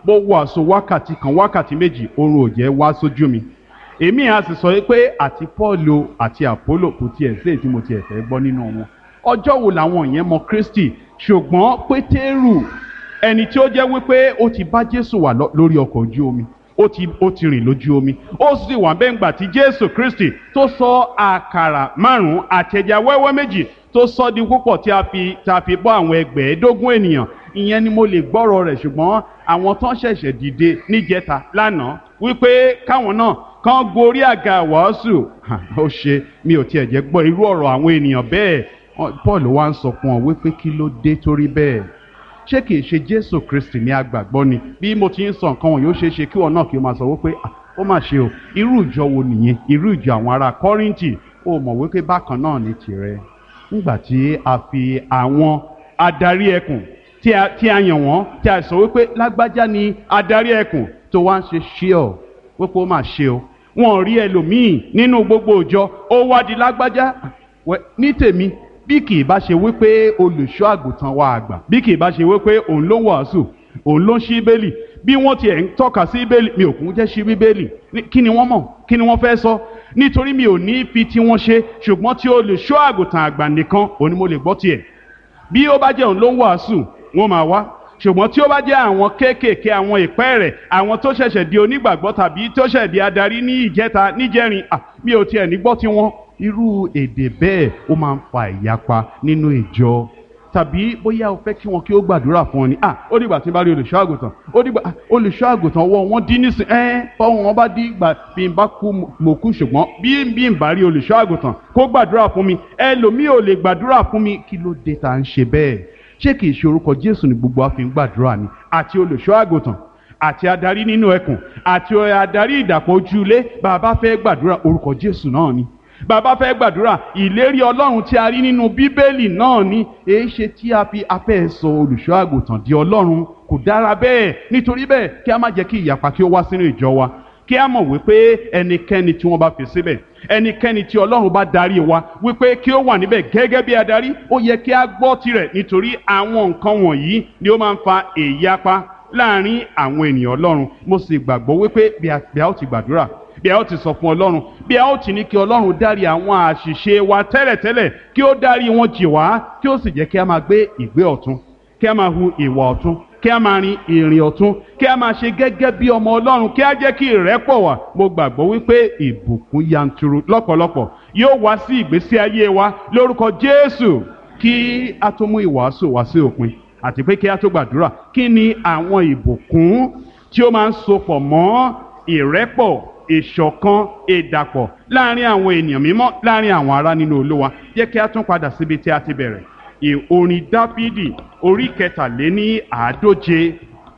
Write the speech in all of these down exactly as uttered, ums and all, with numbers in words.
bó wàásù wákàtí kan wákàtí méjì oorun ò jẹ́ wá sójú mi. èmi á sì sọ pé àti Pọ́ọ̀lù àti Àpólò kò tiẹ̀ sí èyí tí mo tiẹ̀ fẹ́ gbọ́ nínú wọn. ọjọ́ wo làwọn yẹn mọ Kristi? ṣùgbọ́n Pétérù, ẹni tí ó jẹ́ wípé ó ti bá Jésù wà lórí ọkọ̀ ojú omi, ó ti ó ti rìn lójú omi, ó sì wà bẹ́ẹ̀ ńgbà tí Jésù Kristi tó sọ àkàrà márùn-ún àti ẹja wẹ́wẹ́ méjì tó sọ di púpọ̀ tí a fi tí a fi bọ́ àwọn ẹgbẹ̀ẹ́dógún ènìyàn. ìyẹn ni mo lè gbọ́rọ̀ rẹ̀, ṣùgbọ́n àwọn tán ṣẹ̀ṣẹ̀ dìde níjẹta lánàá wípé káwọn náà kán gorí àga wàásù, ó ṣe mi ò tiẹ̀ jẹ́ gbọ́ irú ọ̀rọ̀ àwọn ènìyàn bẹ́ẹ̀. Paul wá ń sọ fún ọ wípé kí ló dé torí bẹ́ẹ̀. ṣé kìí ṣe Jésù Kristi ní agbàgbọ́ ni? bí mo ti ń sọ nǹkan wọn yóò ṣeé ṣe kí wọn náà kí o máa sọ wípé ó mà ṣe o, irú ìjọ wo nìyẹn? irú ìjọ àwọn ará Kọ́ríńtì. ó mọ̀ wípé bákan náà ní tirẹ̀. nígbà tí a fi àwọn adarí ẹkùn tí a tí a yàn wọ́n, tí a sọ wípé lágbájá ni adarí ẹkùn, tó wá ń ṣe ṣíọ wípé ó mà ṣe o, wọn rí ẹlòmíì nínú gbogbo ìjọ, ó wá di lágbájá. ní tèmi, bí kì í bá ṣe wípé olùṣọ́ àgùntàn wa àgbà, bí kì í bá ṣe wípé òun ló ń wàásù, òun ló ń ṣí bíbélì, bí wọ́n tiẹ̀ ń tọ́ka sí bíbélì, mi ò kún jẹ́ ṣí bíbélì. kí ni wọ́n mọ̀? kí ni wọ́n fẹ́ sọ? nítorí mi ò ní fi tí wọ́n ṣe, ṣùgbọ́n tí olùṣọ́ àgùntàn àgbà nìkan òun ni mo lè gbọ́ tiẹ̀. bí ó bá jẹ́ òun ló ń wàásù, wọ́n máa wá. ṣùgbọ́n tí ó bá jẹ́ àwọn kéékèèké, àwọn ìpẹ́ rẹ̀, àwọn tó ṣẹ̀ṣẹ̀ di onígbàgbọ́ tàbí tó ṣẹ̀ di adarí ní ìjẹta níjẹrin, mi ò tiẹ̀ ní gbọ́ tiwọn. irú èdè bẹ́ẹ̀ ó máa ń fa ìyapa nínú ìjọ. tàbí bóyá o fẹ́ kí wọn kí ó gbàdúrà fún ọ ni, ah ó dìgbà tí n bá rí olùṣọ́ àgùntàn, ó dìgbà olùṣọ́ àgùntàn ọwọ́ wọn dín nísìn ẹ́ fọwọ́n wọn bá dín ìgbà bí n bá kú mo kú, ṣùgbọ́n bí bí n bá rí olùṣọ́ àgùntàn kó gbàdúrà fún mi, ẹlòmíì ò lè gbàdúrà fún mi. kí ló dé tá à ń ṣe bẹ́ẹ̀? ṣé kìí ṣe orúkọ Jésù ni gbogbo wa fi ń gbàdúrà ni? àti olùṣọ́ àgùntàn àti adarí nínú ẹkùn àti adarí ìdàpọ̀ ojúlé, bàbá fẹ́ gbàdúrà orúkọ Jésù náà ni. bàbá fẹ́ gbàdúrà ìlérí Ọlọ́run tí a rí nínú Bíbélì náà ni. èé ṣe tí a fi afẹ́ sọ olùṣọ́ àgùntàn di Ọlọ́run? kò dára bẹ́ẹ̀. nítorí bẹ́ẹ̀ kí a má jẹ́ kí ìyapa kí ó wá sínú ìjọ wa. kí a mọ̀ wípé ẹnikẹ́ni tí wọ́n bá fi síbẹ̀, ẹnikẹ́ni tí Ọlọ́run bá darí wa wípé kí ó wà níbẹ̀ gẹ́gẹ́ bí adarí, ó yẹ kí a gbọ́ tirẹ̀, nítorí àwọn nǹkan wọ̀nyí ni ó máa ń fa ìyapa láàrin àwọn ènìyàn Ọlọ́run. mo sì gbàgbọ́ wípé bí a ó ti gbàdúrà, bí a ó ti sọ fún Ọlọ́run, bí a ó ti ní kí Ọlọ́run dárí àwọn àṣìṣe wa tẹ́lẹ̀tẹ́lẹ̀, kí ó dárí wọn jì wá, kí ó sì jẹ́ kí a máa gbé ìgbé ọ̀tún, kí a máa hu ìwà ọ̀tún, kí a máa rin ìrìn ọ̀tún, kí a máa ṣe gẹ́gẹ́ bí ọmọ Ọlọ́run, kí a jẹ́ kí ìrẹ́pọ̀ wà. mo gbàgbọ́ wípé ìbùkún yanturu lọ́pọ̀lọpọ̀ yóò wá sí ìgbésí ayé wa lórúkọ Jésù. kí a tó mú ìwàásù wá sí òpin, àti pé kí a tó gbàdúrà, kí ni àwọn ìbùkún tí ó máa ń sopọ̀ mọ́ ìrẹ́pọ̀, ìṣọ̀kan, ìdàpọ̀ láàrin àwọn ènìyàn mímọ́, láàrin àwọn ará nínú Olúwa? jẹ́ kí a tún padà síbi tí a ti bẹ̀rẹ̀. orin Dáfídì orí kẹtàléní àádóje.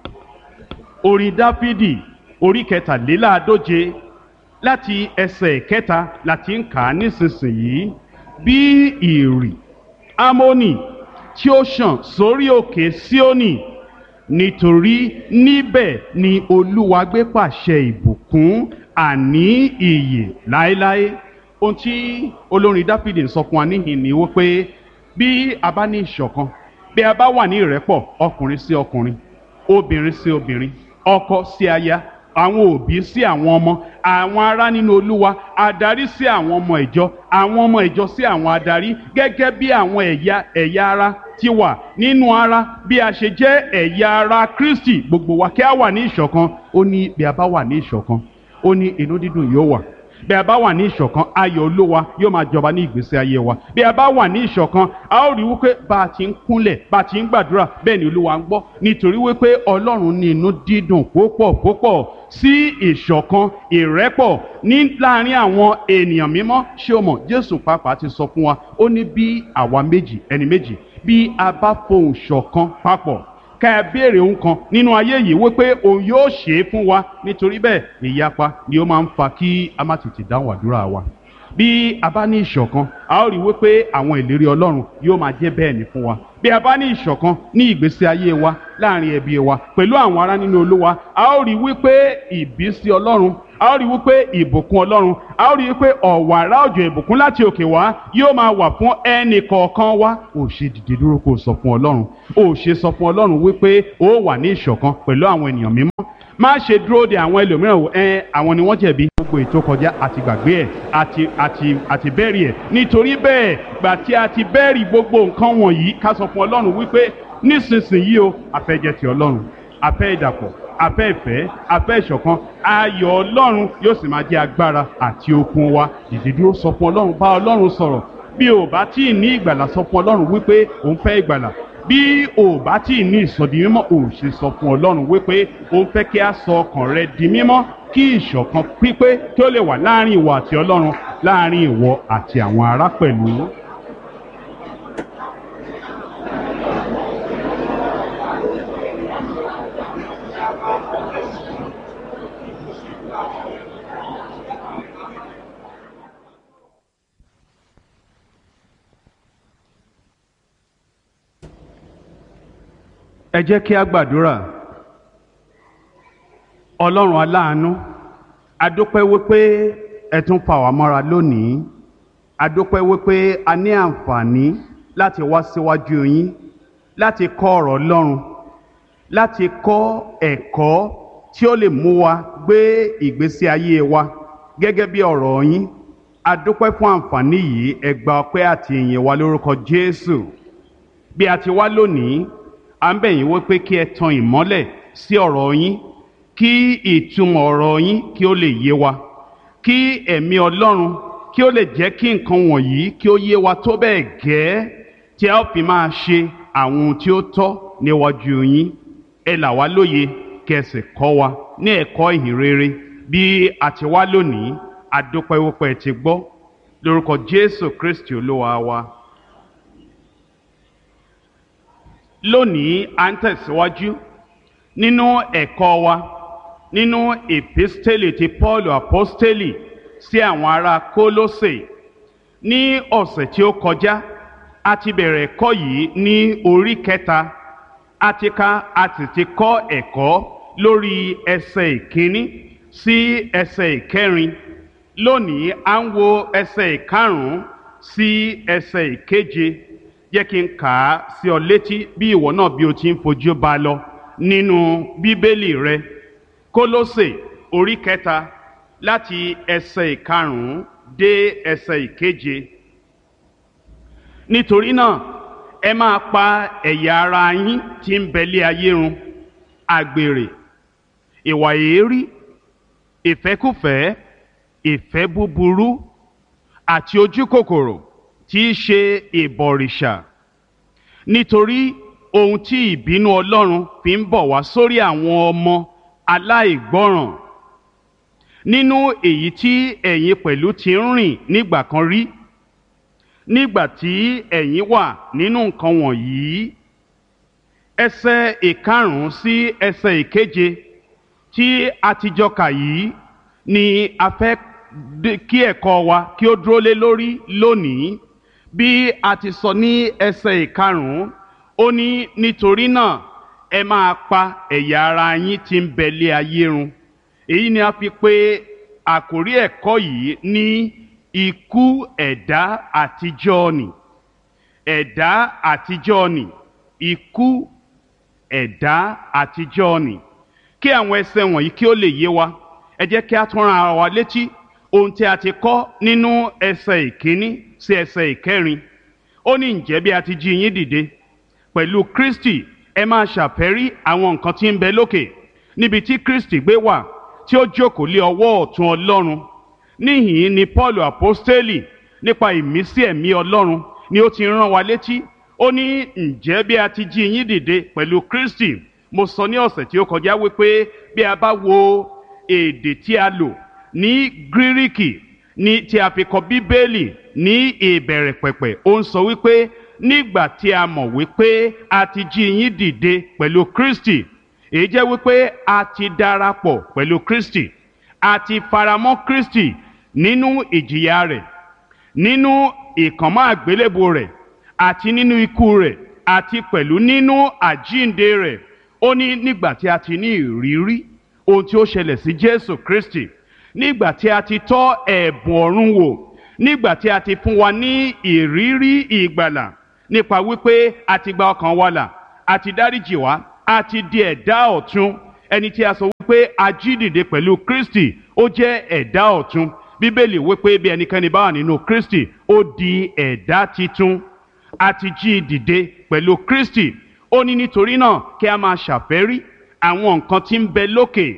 orin Dáfídì orí kẹtàléláàádóje láti ẹsẹ̀ kẹta láti ń kà á nísinsìnyí. bí ìrì Ámónì tí ó ṣàn sórí òkè Síónì, nítorí níbẹ̀ ni Olúwa gbé pàṣẹ ìbùkún, àní ìyè láéláé. ohun tí olórin Dáfídì ń sọ fún wa níhìn ni wípé bí a bá ní ìṣọ̀kan, bí a bá wà ní ìrẹ́pọ̀, ọkùnrin sí ọkùnrin, obìnrin sí obìnrin, ọkọ sí aya, àwọn òbí sí àwọn ọmọ, àwọn ará nínú Olúwa, adarí sí àwọn ọmọ ìjọ, àwọn ọmọ ìjọ sí àwọn adarí, gẹ́gẹ́ bí àwọn ẹ̀yà ẹ̀yà ara ti wà nínú ara, bí a ṣe jẹ́ ẹ̀yà ara Kristi, gbogbo wa kí a wà ní ìṣọ̀kan. ó ní bí a bá wà ní ìṣọ̀kan, ó ní inú dídùn yóò wà. bí a bá wà ní ìṣọ̀kan, ayọ̀ Olúwa yóò máa jọba ní ìgbésí ayé wa. bí a bá wà ní ìṣọ̀kan, a ó rí wípé bá a ti ń kúnlẹ̀, bá a ti ń gbàdúrà, bẹ́ẹ̀ ni Olúwa ń gbọ́, nítorí wípé Ọlọ́run ní inú dídùn púpọ̀ púpọ̀ sí ìṣọ̀kan, ìrẹ́pọ̀ ní láàrin àwọn ènìyàn mímọ́. ṣé o mọ̀, Jésù pàápàá ti sọ fún wa, ó ní bí àwa méjì, ẹni méjì, bí a bá fohùn ṣọ̀kan papọ̀, ká ẹ béèrè ohun kan nínú ayé yìí wípé òun yóò ṣe é fún wa. nítorí bẹ́ẹ̀ ìyapa ni ó máa ń fa kí a má tètè dáhùn àdúrà wa. bí a bá ní ìṣọ̀kan, a ó rí wípé àwọn ìlérí Ọlọ́run yóò máa jẹ́ bẹ́ẹ̀ ni fún wa. bí a bá ní ìṣọ̀kan ní ìgbésí ayé wa, láàrin ẹbí wa, pẹ̀lú àwọn ará nínú Olúwa, a ó rí wípé ìbísí Ọlọ́run, a ó rí wípé ìbùkún Ọlọ́run, a ó rí wípé ọ̀wàrà òjò ìbùkún láti òkè wá yóò máa wà fún ẹnì kọ̀ọ̀kan wa. ó ṣe dìde dúró kó sọ fún Ọlọ́run, ó ṣe sọ fún Ọlọ́run wípé ó wà ní ìṣọ̀kan pẹ̀lú àwọn ènìyàn mímọ́, má ṣe dúró de àwọn ẹlòmíràn wò ẹ àwọn ni wọ́n jẹ̀bi gbogbo ètò kọjá àti gbàgbé ẹ̀ àti àti àti bẹ́ẹ̀rì ẹ̀ nítorí bẹ́ẹ̀ gbà tí a ti bẹ́ẹ̀rì gbogbo nǹkan wọ̀nyí ká sọ fún ọlọ́run wípé nísinsìnyí o àfẹ́ jẹ́ ti ọlọ́run àfẹ́ ìdàpọ̀ àfẹ́ ìfẹ́ àfẹ́ ìṣọ̀kan ayọ̀ ọlọ́run yóò sì máa jẹ́ agbára àti okun wa dìde dúró sọ fún ọlọ́run bá ọlọ́run sọ̀rọ̀ bí o bá tí ì ní ìgbàlà sọ fún ọlọ́run wípé òun fẹ́ ìgbàlà bí o bá tí ì ní ìsọdi mímọ́ ò ṣe sọ fún ọlọ́run wípé òun fẹ́ kí a sọ ọkàn rẹ di mímọ́ kí ìṣọ̀kan pípé kí ó lè wà láàrin ìwọ àti ọlọ́run láàrin ìwọ àti àwọn ará pẹ̀lú. ẹ jẹ́ kí a gbàdúrà. Ọlọ́run aláàánú, a dúpẹ́ wípé ẹ tún fà wá mọ́ra lónìí. A dúpẹ́ wípé a ní àǹfààní láti wá síwájú yín láti kọ́ ọ̀rọ̀ Ọlọ́run, láti kọ́ ẹ̀kọ́ tí ó lè mú wa gbé ìgbésí ayé wa gẹ́gẹ́ bí ọ̀rọ̀ yín. A dúpẹ́ fún àǹfààní yìí, ẹ gba ọpẹ́ àti ìyìn wa lórúkọ Jésù. Bí a ti wá lónìí, à ń bẹ̀ yín wípé kí ẹ tan ìmọ́lẹ̀ sí ọ̀rọ̀ yín, kí ìtumọ̀ ọ̀rọ̀ yín kí ó lè yé wa, kí ẹ̀mí Ọlọ́run kí ó lè jẹ́ kí nǹkan wọ̀nyí kí ó yé wa tó bẹ́ẹ̀ gẹ́ tí a ó fi máa ṣe àwọn ohun tí ó tọ́ níwájú yín. Ẹ là wá lóye kí ẹ sì kọ́ wa ní ẹ̀kọ́ ìhìn rere. Bí a ti wá lónìí, a dúpẹ́ wípé ẹ ti gbọ́ lórúkọ Jésù Kristi Olúwa wa. Lónìí à ń tẹ̀síwájú nínú ẹ̀kọ́ wa nínú èpísítélì ti Paul apostoli sí àwọn ará Kólósè. Ní ọ̀sẹ̀ tí ó kọjá a ti bẹ̀rẹ̀ ẹ̀kọ́ yìí ní orí kẹta. A ti ka a sì ti kọ́ ẹ̀kọ́ lórí ẹsẹ̀ ìkíní sí ẹsẹ̀ ìkẹrin. Lónìí à ń wo ẹsẹ̀ ìkarùn-ún sí ẹsẹ̀ ìkeje. Jẹ́ kí n kà á sí ọ létí bí ìwọ náà bí o ti ń fojú bá lọ nínú Bíbélì rẹ. Kólósè orí kẹta láti ẹsẹ̀ ìkarùn-ún dé ẹsẹ̀ ìkeje. Nítorí náà ẹ máa pa ẹ̀yà ara yín tí ń bẹ lé ayé run: àgbèrè, ìwà èérí, ìfẹ́kúfẹ̀ẹ́, ìfẹ́ búburú àti ojúkòkòrò tí í ṣe ìbọ̀rìṣà. Nítorí ohun tí ìbínú Ọlọ́run fi ń bọ̀ wá sórí àwọn ọmọ aláìgbọ́ràn, nínú èyí tí ẹ̀yin pẹ̀lú ti ń rìn nígbà kan rí, nígbà tí ẹ̀yin wà nínú nǹkan wọ̀nyí. Ẹsẹ̀ ìkarùn-ún sí ẹsẹ̀ ìkeje tí a ti jọ kà yìí ni a fẹ́ kí ẹ̀kọ́ wa kí ó dúró lé lórí lónìí. Bí a ti sọ ní ẹsẹ̀ ìkarùn-ún, ó ní nítorí náà ẹ máa pa ẹ̀yà ara yín tí ń bẹ lé ayé run. Èyí ni a fi pè àkórí ẹ̀kọ́ yìí ní ikú ẹ̀dá àtijọ́ nì. Ẹ̀dá àtijọ́ nì. Ikú ẹ̀dá àtijọ́ nì. Kí àwọn ẹsẹ̀ wọ̀nyí kí ó lè yé wa, ẹ jẹ́ kí a tún rán ara wa létí ohun tí a ti kọ́ nínú ẹsẹ̀ ìkíní sí ẹsẹ̀ ìkẹrin. Ó ní ǹjẹ́ bí a ti jí yín dìde pẹ̀lú Kristi, ẹ máa ṣàfẹ́rí àwọn nǹkan tí ń bẹ lókè, níbi tí Kristi gbé wà, tí ó jókòó lé ọwọ́ ọ̀tún Ọlọ́run. Níhìn-ín ni Paul apostoli nípa ìmísí ẹ̀mí Ọlọ́run ni ó ti rán wa létí. Ó ní ǹjẹ́ bí a ti jí yín dìde pẹ̀lú Kristi. Mo sọ ní ọ̀sẹ̀ tí ó kọjá wípé bí a bá wo èdè tí a lò ní Gíríkì ní tí a fi kọ Bíbélì ní ìbẹ̀rẹ̀ pẹ̀pẹ̀, ó ń sọ wípé nígbà tí a mọ̀ wípé a ti jí yín dìde pẹ̀lú Kristi, èyí jẹ́ wípé a ti darapọ̀ pẹ̀lú Kristi, a ti faramọ́ Kristi nínú ìjìyà rẹ̀, nínú ìkànmọ́ àgbélébùú rẹ̀, àti nínú ikú rẹ̀, àti pẹ̀lú nínú àjíǹde rẹ̀. Ó ní nígbà tí a ti ní ìrírí ohun tí ó ṣẹlẹ̀ sí Jésù Kristi, nígbà tí a ti tọ́ ẹ̀bùn ọ̀run wò, nígbà tí a ti fún wa ní ìrírí ìgbàlà nípa wípé a ti gba ọkàn wa là, a ti dáríjì wá, a ti di ẹ̀dá ọ̀tun, ẹni tí a sọ wípé wípé a jí dìde pẹ̀lú Kristi ó jẹ́ ẹ̀dá ọ̀tun. Bíbélì wípé bí ẹnikẹ́ni bá wà nínú Kristi ó di ẹ̀dá titun. A ti jí dìde pẹ̀lú Kristi. Ó ní nítorí náà kí a máa ṣàfẹ́rí àwọn nǹkan tí ń bẹ lókè,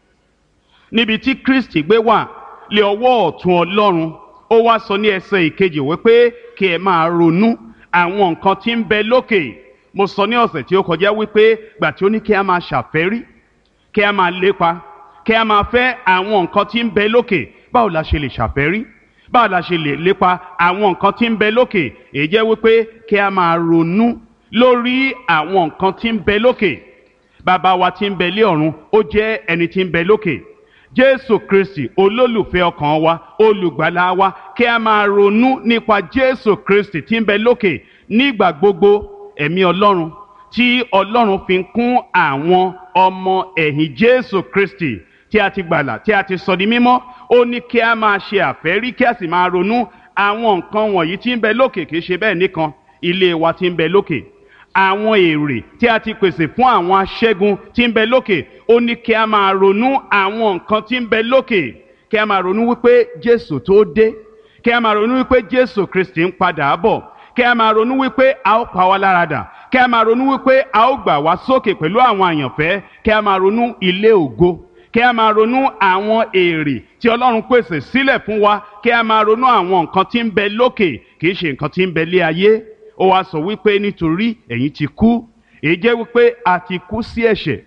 níbi tí Kristi gbé wà lé ọwọ́ ọ̀tún Ọlọ́run. Ó wá sọ ní ẹsẹ̀ ìkejì wípé kí ẹ máa ronú àwọn nǹkan tí ń bẹ lókè. Mo sọ ní ọ̀sẹ̀ tí ó kọjá wípé gbà tí ó ní kí a máa ṣàfẹ́rí, kí a máa lépa, kí a máa fẹ́ àwọn nǹkan tí ń bẹ lókè. Báwo la ṣe lè ṣàfẹ́rí? Báwo la ṣe lè lépa àwọn nǹkan tí ń bẹ lókè? Èyí jẹ́ wípé kí a máa ronú lórí àwọn nǹkan tí ń bẹ lókè. Bàbá wa tí ń bẹ lé ọ̀run ó jẹ́ ẹni tí ń bẹ lókè. Jésù Kristi olólùfẹ́ ọkàn wa, olùgbàlà wa, kí a máa ronú nípa Jésù Kristi tí ń bẹ lókè nígbà gbogbo. Ẹ̀mí Ọlọ́run tí Ọlọ́run fi ń kún àwọn ọmọ ẹ̀yìn Jésù Kristi tí a ti gbàlà, tí a ti sọ di mímọ́, ó ní kí a máa ṣe àfẹ́rí kí a sì máa ronú àwọn nǹkan wọ̀nyí tí ń bẹ lókè. Kì í ṣe bẹ́ẹ̀ nìkan, ilé wa tí ń bẹ lókè, àwọn èrè tí a ti pèsè fún àwọn aṣẹ́gun tí ń bẹ lókè. Ó ní kí a máa ronú àwọn nǹkan tí ń bẹ lókè. Kí a máa ronú wípé Jésù tó dé, kí a máa ronú wípé Jésù Kristi ń padà bọ̀, kí a máa ronú wípé a ó pa wá lára dà, kí a máa ronú wípé a ó gbà wá sókè pẹ̀lú àwọn àyànfẹ́, kí a máa ronú ilé ògo, kí a máa ronú àwọn èrè tí Ọlọ́run pèsè sílẹ̀ fún wa, kí a máa ronú àwọn nǹkan tí ń bẹ lókè, kì í ṣe nǹkan tí ń bẹ lé ayé. Ó wá sọ wípé nítorí ẹ̀yin ti kú. Èyí jẹ́ wípé a ti kú sí ẹ̀ṣẹ̀,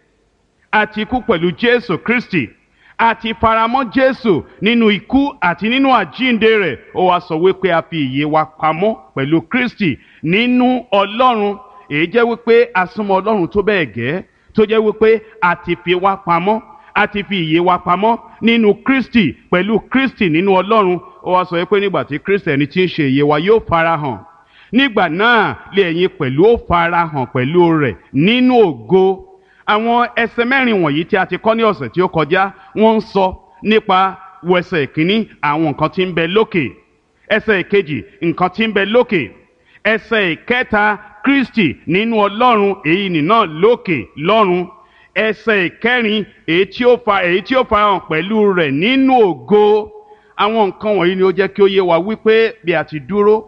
a ti kú pẹ̀lú Jésù Kristi, a ti faramọ́ Jésù nínú ikú àti nínú àjíǹde rẹ̀. Ó wá sọ wípé a fi ìyè wa pamọ́ pẹ̀lú Kristi nínú Ọlọ́run. Èyí jẹ́ wípé a súnmọ́ Ọlọ́run tó bẹ́ẹ̀ gẹ́ tó jẹ́ wípé a ti fi wa pamọ́, a ti fi ìyè wa pamọ́ nínú Kristi pẹ̀lú Kristi nínú Ọlọ́run. Ó wá sọ wípé nígbà tí Kristi ẹni tí ń ṣe ìyè wa yóò farahàn, nígbà náà lé ẹ̀yin pẹ̀lú ó farahàn pẹ̀lú rẹ̀ nínú ògo. Àwọn ẹsẹ̀ mẹ́rin wọ̀nyí tí a ti kọ́ ní ọ̀sẹ̀ tí ó kọjá, wọ́n ń sọ nípa ẹsẹ̀ ìkíní àwọn nǹkan tí ń bẹ lókè, ẹsẹ̀ ìkejì nǹkan tí ń bẹ lókè, ẹsẹ̀ ìkẹta Kristi nínú Ọlọ́run, èyí nìna lókè lọ́run, ẹsẹ̀ ìkẹrin èyí tí ó fa èyí tí ó farahàn pẹ̀lú rẹ̀ nínú ògo. Àwọn nǹkan wọ̀nyí ni ó jẹ́ kí ó yé wa wípé bí a ti dúró,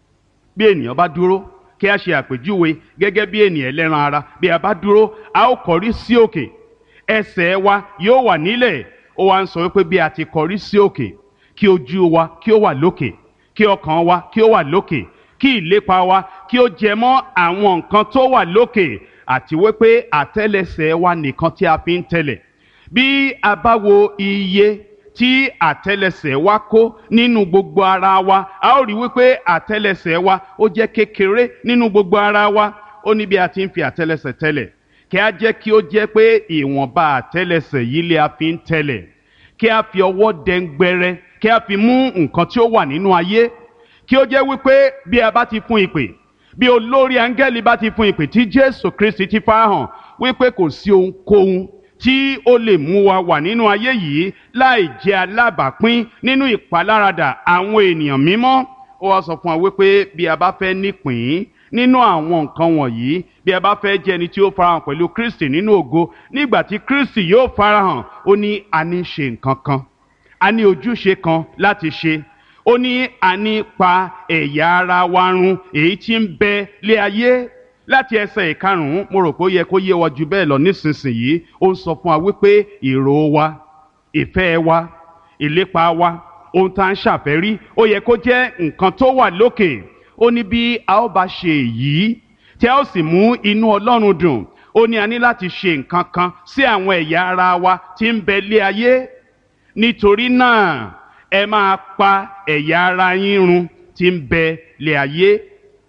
bí ènìyàn bá dúró, kí a ṣe àpèjúwe gẹ́gẹ́ bí ènìyàn ẹlẹ́ran ara, bí a bá dúró a ó kọrí sí òkè, ẹsẹ̀ wa yóò wà nílẹ̀. Ó wá ń sọ wípé bí a ti kọrí sí òkè, kí ojú wa kí ó wà lókè, kí ọkàn wa kí ó wà lókè, kí ìlépa wa kí ó jẹ mọ́ àwọn nǹkan tó wà lókè, àti wípé àtẹ́lẹsẹ̀ wa nìkan tí a fi ń tẹ̀lẹ̀. Bí a bá wo iye tí àtẹ́lẹsẹ̀ wa kó nínú gbogbo ara wa, a ó rí wípé àtẹ́lẹsẹ̀ wa ó jẹ́ kékeré nínú gbogbo ara wa. Ó ní bí a ti ń fi àtẹ́lẹsẹ̀ tẹ̀lẹ̀, kí a jẹ́ kí ó jẹ́ pé ìwọ̀nba àtẹ́lẹsẹ̀ yìí lé a fi ń tẹ̀lẹ̀, kí a fi ọwọ́ dẹ́ngbẹ́rẹ́, kí a fi mú nǹkan tí ó wà nínú ayé, kí ó jẹ́ wípé bí a bá ti fún ìpè, bí olórí áńgẹ́lì bá ti fún ìpè tí Jésù Kristi ti farahàn, wípé kò sí ohunkóhun tí ó lè mú wa wà nínú ayé yìí láì jẹ́ alábàápín nínú ìpaláradà àwọn ènìyàn mímọ́. Ó wá sọ fún wa wípé bí a bá fẹ́ nípìn nínú àwọn nǹkan wọ̀nyí, bí a bá fẹ́ jẹ́ ẹni tí ó farahàn pẹ̀lú Kristi nínú ògo, nígbà tí Kristi yóò farahàn, ó ní a ní ṣe nǹkan kan, a ní ojúṣe kan láti ṣe. Ó ní a ní pa ẹ̀yà ara wa run èyí tí ń bẹ lé ayé. Láti ẹsẹ̀ ìkarùn-ún, mo rò pé ó yẹ kó yé wa jù bẹ́ẹ̀ lọ nísinsìnyí. Ó ń sọ fún wa wípé èrò wa, ìfẹ́ wa, ìlépa wa, ohun tá à ń ṣàfẹ́rí, ó yẹ kó jẹ́ nǹkan tó wà lókè. Ó ní bí a ó bá ṣe èyí tí a ó sì mú inú Ọlọ́run dùn, ó ní a ní láti ṣe nǹkan kan sí àwọn ẹ̀yà ara wa tí ń bẹ lé ayé. Nítorí náà ẹ máa pa ẹ̀yà ara yín run tí ń bẹ lé ayé.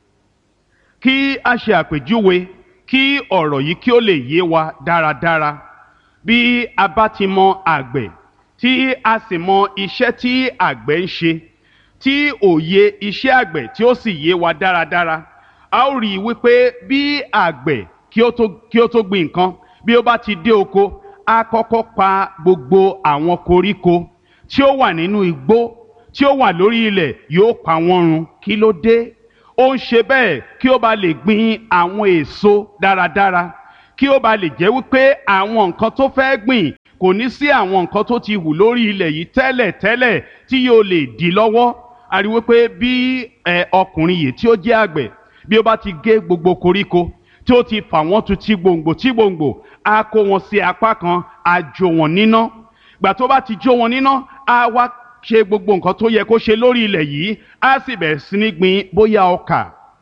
Kí a ṣe àpèjúwe kí ọ̀rọ̀ yìí kí ó lè yé wa dáradára. Bí a bá ti mọ àgbẹ̀, tí a sì mọ iṣẹ́ tí àgbẹ̀ ń ṣe, tí òye iṣẹ́ àgbẹ̀ tí ó sì yé wa dáradára, a ó rí i wípé bí àgbẹ̀ kí ó tó kí ó tó gbin nǹkan, bí ó bá ti dé oko, a kọ́kọ́ pa gbogbo àwọn koríko tí ó wà nínú igbó tí ó wà lórí ilẹ̀, yóò pa wọ́n run. Kí ló dé? Ó ń ṣe bẹ́ẹ̀ kí ó bá lè gbin àwọn èso dáradára, kí ó bá lè jẹ́ wípé àwọn nǹkan tó fẹ́ gbìn kò ní sí àwọn nǹkan tó ti hù lórí ilẹ̀ yìí tẹ́lẹ̀ tẹ́lẹ̀ tí yóò lè dí lọ́wọ́. A rí wípé bí ọkùnrin yìí tí ó jẹ́ àgbẹ̀ bí ó bá ti gé gbogbo koríko tí ó ti fà wọ́n tu tí gbòǹgbò tí gbòǹgbò á kó wọn sí apá kan, á jó wọn níná. Gbà tó bá ti jó wọn níná, á wá ṣe gbogbo nǹkan tó yẹ kó ṣe lórí ilẹ̀ yìí, á sì bẹ̀rẹ̀ sí ní gbin bóyá ọkà,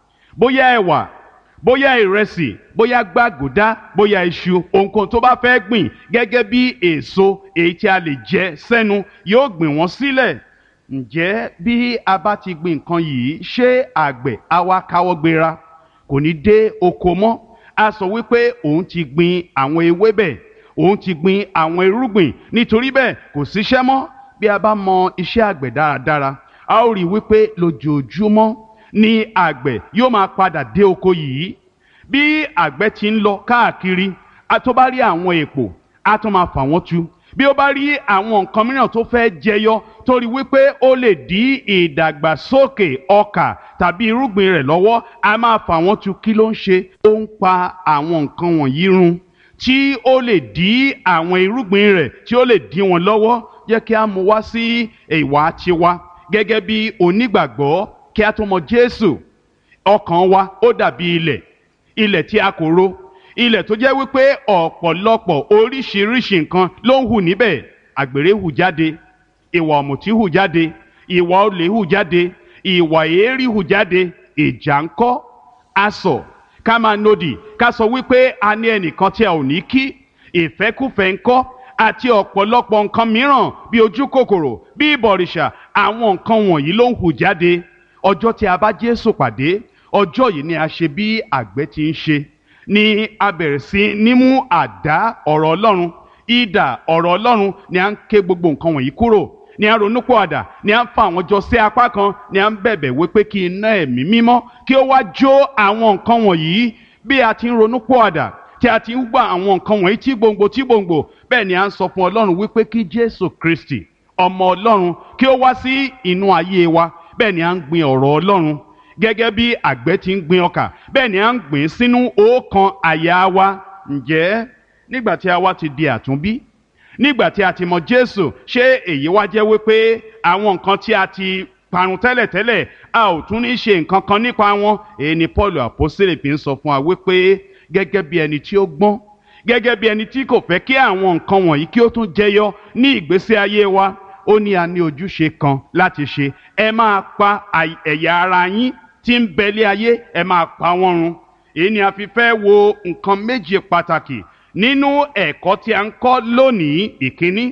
bóyá ẹ̀wà, bóyá ìrẹsì, bóyá gbàgùdá, bóyá iṣu, ohunkóhun tó bá fẹ́ gbìn gẹ́gẹ́ bí èso èyí tí a lè jẹ sẹ́nu, yóò gbìn wọ́n sílẹ̀. Ǹjẹ́ bí a bá ti gbin nǹkan yìí, ṣé àgbẹ̀ á wá káwọ́ gbéra, kò ní dé oko mọ́? A sọ wípé òun ti gbin àwọn ewébẹ̀, òun ti gbin àwọn irúgbìn, nítorí bẹ́ẹ̀ kò síṣẹ́ mọ́. Bí a bá mọ iṣẹ́ àgbẹ̀ dáradára, a ó rí wípé lójoojúmọ́ ni àgbẹ̀ yóò máa padà dé oko yìí. Bí àgbẹ̀ ti ń lọ káàkiri, a tó bá rí àwọn èpò, a tó máa fà wọ́n tu. Bí ó bá rí àwọn nǹkan mìíràn tó fẹ́ jẹyọ, tó rí wípé ó lè dí ìdàgbàsókè ọkà tàbí irúgbìn rẹ̀ lọ́wọ́, a máa fà wọ́n tu. Kí ló ń ṣe? Ó ń pa àwọn nǹkan wọ̀nyí run tí ó lè dí àwọn irúgbìn rẹ̀, tí ó lè dí wọn lọ́wọ́. Jẹ́ kí a mú wá sí ìwà tiwa gẹ́gẹ́ bí onígbàgbọ́. Kí a tó mọ Jésù, ọkàn wa ó dàbí ilẹ̀, ilẹ̀ tí a kò ro, ilẹ̀ tó jẹ́ wípé ọ̀pọ̀lọpọ̀ oríṣiríṣi nǹkan ló ń hù níbẹ̀. Àgbèrè hù jáde, ìwà ọ̀mùtí hù jáde, ìwà olè hù jáde, ìwà èérí hù jáde, ìjà ńkọ́, asọ̀, ká máa nodì, ká sọ wípé a ní ẹnìkan tí a ò ní kí, ìfẹ́kúfẹ̀ẹ́ ńkọ́, àti ọ̀pọ̀lọpọ̀ nǹkan mìíràn bí ojú kòkòrò, bí ìbọ̀rìṣà. Àwọn nǹkan wọ̀nyí ló ń hù jáde. Ọjọ́ tí a bá Jésù pàdé, ọjọ́ yìí ni a ṣe bí àgbẹ̀ ti ń ṣe, ni a bẹ̀rẹ̀ sí ní mú àdá ọ̀rọ̀ Ọlọ́run, idà ọ̀rọ̀ Ọlọ́run, ni a ń ké gbogbo nǹkan wọ̀nyí kúrò, ni a ronúpìwàdà, ni a ń fa àwọn jọ sí apá kan, ni a ń bẹ̀bẹ̀ wípé kí iná ẹ̀mí mímọ́ kí ó wá jó àwọn nǹkan wọ̀nyí. Bí a ti ń ronúpìwàdà, tí a ti ń gbà àwọn nǹkan wọ̀nyí tí gbòǹgbò tí gbòǹgbò, bẹ́ẹ̀ ni a ń sọ fún Ọlọ́run wípé kí Jésù Kristi ọmọ Ọlọ́run kí ó wá sí inú ayé wa. Bẹ́ẹ̀ ni a ń gbin ọ̀rọ̀ Ọlọ́run gẹ́gẹ́ bí àgbẹ̀ ti ń gbin ọkà, bẹ́ẹ̀ ni a ń gbìn sínú ọkàn àyà wa. Ǹjẹ́ nígbà tí a wá ti di àtúnbí, nígbà tí a ti mọ Jésù, ṣé èyí wá jẹ́ wípé àwọn nǹkan tí a ti parun tẹ́lẹ̀tẹ́lẹ̀ a ò tún ní ṣe nǹkan kan nípa wọn? Èyí ni Paul àpọ́sítélì fi ń sọ fún wa wípé gẹ́gẹ́ bí ẹni tí ó gbọ́n, gẹ́gẹ́ bí ẹni tí kò fẹ́ kí àwọn nǹkan wọ̀nyí kí ó tún jẹyọ ní ìgbésí ayé wa, ó ní a ní ojúṣe kan láti ṣe. Ẹ máa pa ẹ̀yà ara yín tí ń bẹ lé ayé, ẹ máa pa wọ́n run. Èyí ni a fi fẹ́ wo nǹkan méje pàtàkì nínú ẹ̀kọ́ tí a ń kọ́ lónìí. Ìkíní,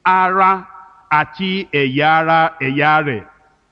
ara àti ẹ̀yà ara ẹ̀yà rẹ̀.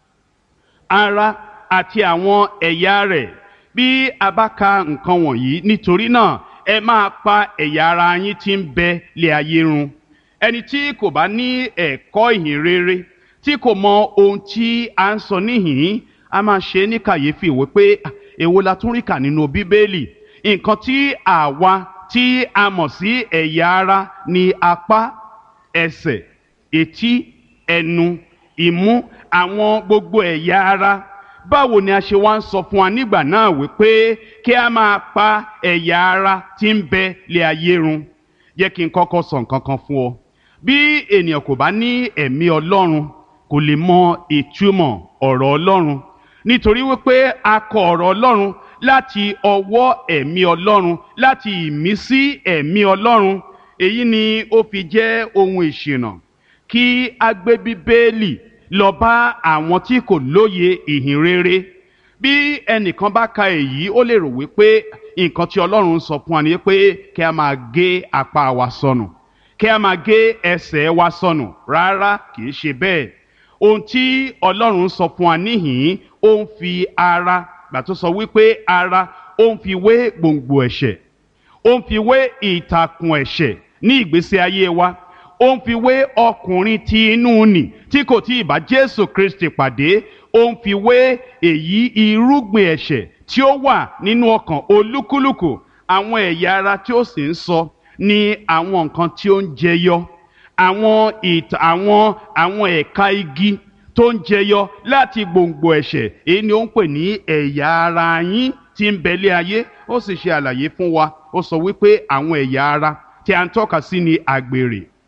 Ara àti àwọn ẹ̀yà rẹ̀. Bí a bá ka nǹkan wọ̀nyí, nítorí náà ẹ máa pa ẹ̀yà ara yín tí ń bẹ lé ayé run. Ẹni tí kò bá ní ẹ̀kọ́ ìhìn rere, tí kò mọ ohun tí a ń sọ níhìn, a máa ṣe ní kàyéfì wípé èwo la tún rí kà nínú Bíbélì. Nǹkan tí àwa tí a mọ̀ sí ẹ̀yà ara ni apá, ẹsẹ̀, etí, ẹnu, imú, àwọn gbogbo ẹ̀yà ara. Báwo ni a ṣe wá ń sọ fún wa nígbà náà wípé kí a máa pa ẹ̀yà ara tí ń bẹ lé ayé run? Jẹ́ kí n kọ́kọ́ sọ nǹkan kan fún ọ. Bí ènìyàn kò bá ní ẹ̀mí Ọlọ́run, kò lè mọ ìtumọ̀ ọ̀rọ̀ Ọlọ́run, nítorí wípé a kọ ọ̀rọ̀ Ọlọ́run láti ọwọ́ ẹ̀mí Ọlọ́run, láti ìmísí ẹ̀mí Ọlọ́run. Èyí ni ó fi jẹ́ ohun ìṣìnà kí a gbé Bíbélì lọ bá àwọn tí kò lóye ìhìn rere. Bí ẹnìkan bá ka èyí, ó lè rò wípé nǹkan tí Ọlọ́run sọ fún wa ni pé kí a máa gé apá wa sọnù, kí a máa gé ẹsẹ̀ wa sọnù. Rárá, kì í ṣe bẹ́ẹ̀. Ohun tí Ọlọ́run sọ fún wa níhìn, ó ń fi ara, gbà tó sọ wípé ara, ó ń fi wé gbòǹgbò ẹ̀ṣẹ̀, ó ń fi wé ìtàkùn ẹ̀ṣẹ̀ ní ìgbésí ayé wa, ó ń fi wé ọkùnrin tí inú nì tí kò tí ì bá Jésù Kristi pàdé, ó ń fi wé èyí irúgbìn ẹ̀ṣẹ̀ tí ó wà nínú ọkàn olúkúlùkù. Àwọn ẹ̀yà ara tí ó sì ń sọ ní àwọn nǹkan tí ó ń jẹyọ, àwọn ìtà àwọn àwọn ẹ̀ka igi tó ń jẹyọ láti gbòǹgbò ẹ̀ṣẹ̀. Èyí ni ó ń pè ní ẹ̀yà ara yín tí ń bẹ lé ayé. Ó sì ṣe àlàyé fún wa, ó sọ wípé àwọn ẹ̀yà ara tí a ń tọ́ka sí ni àgbèrè,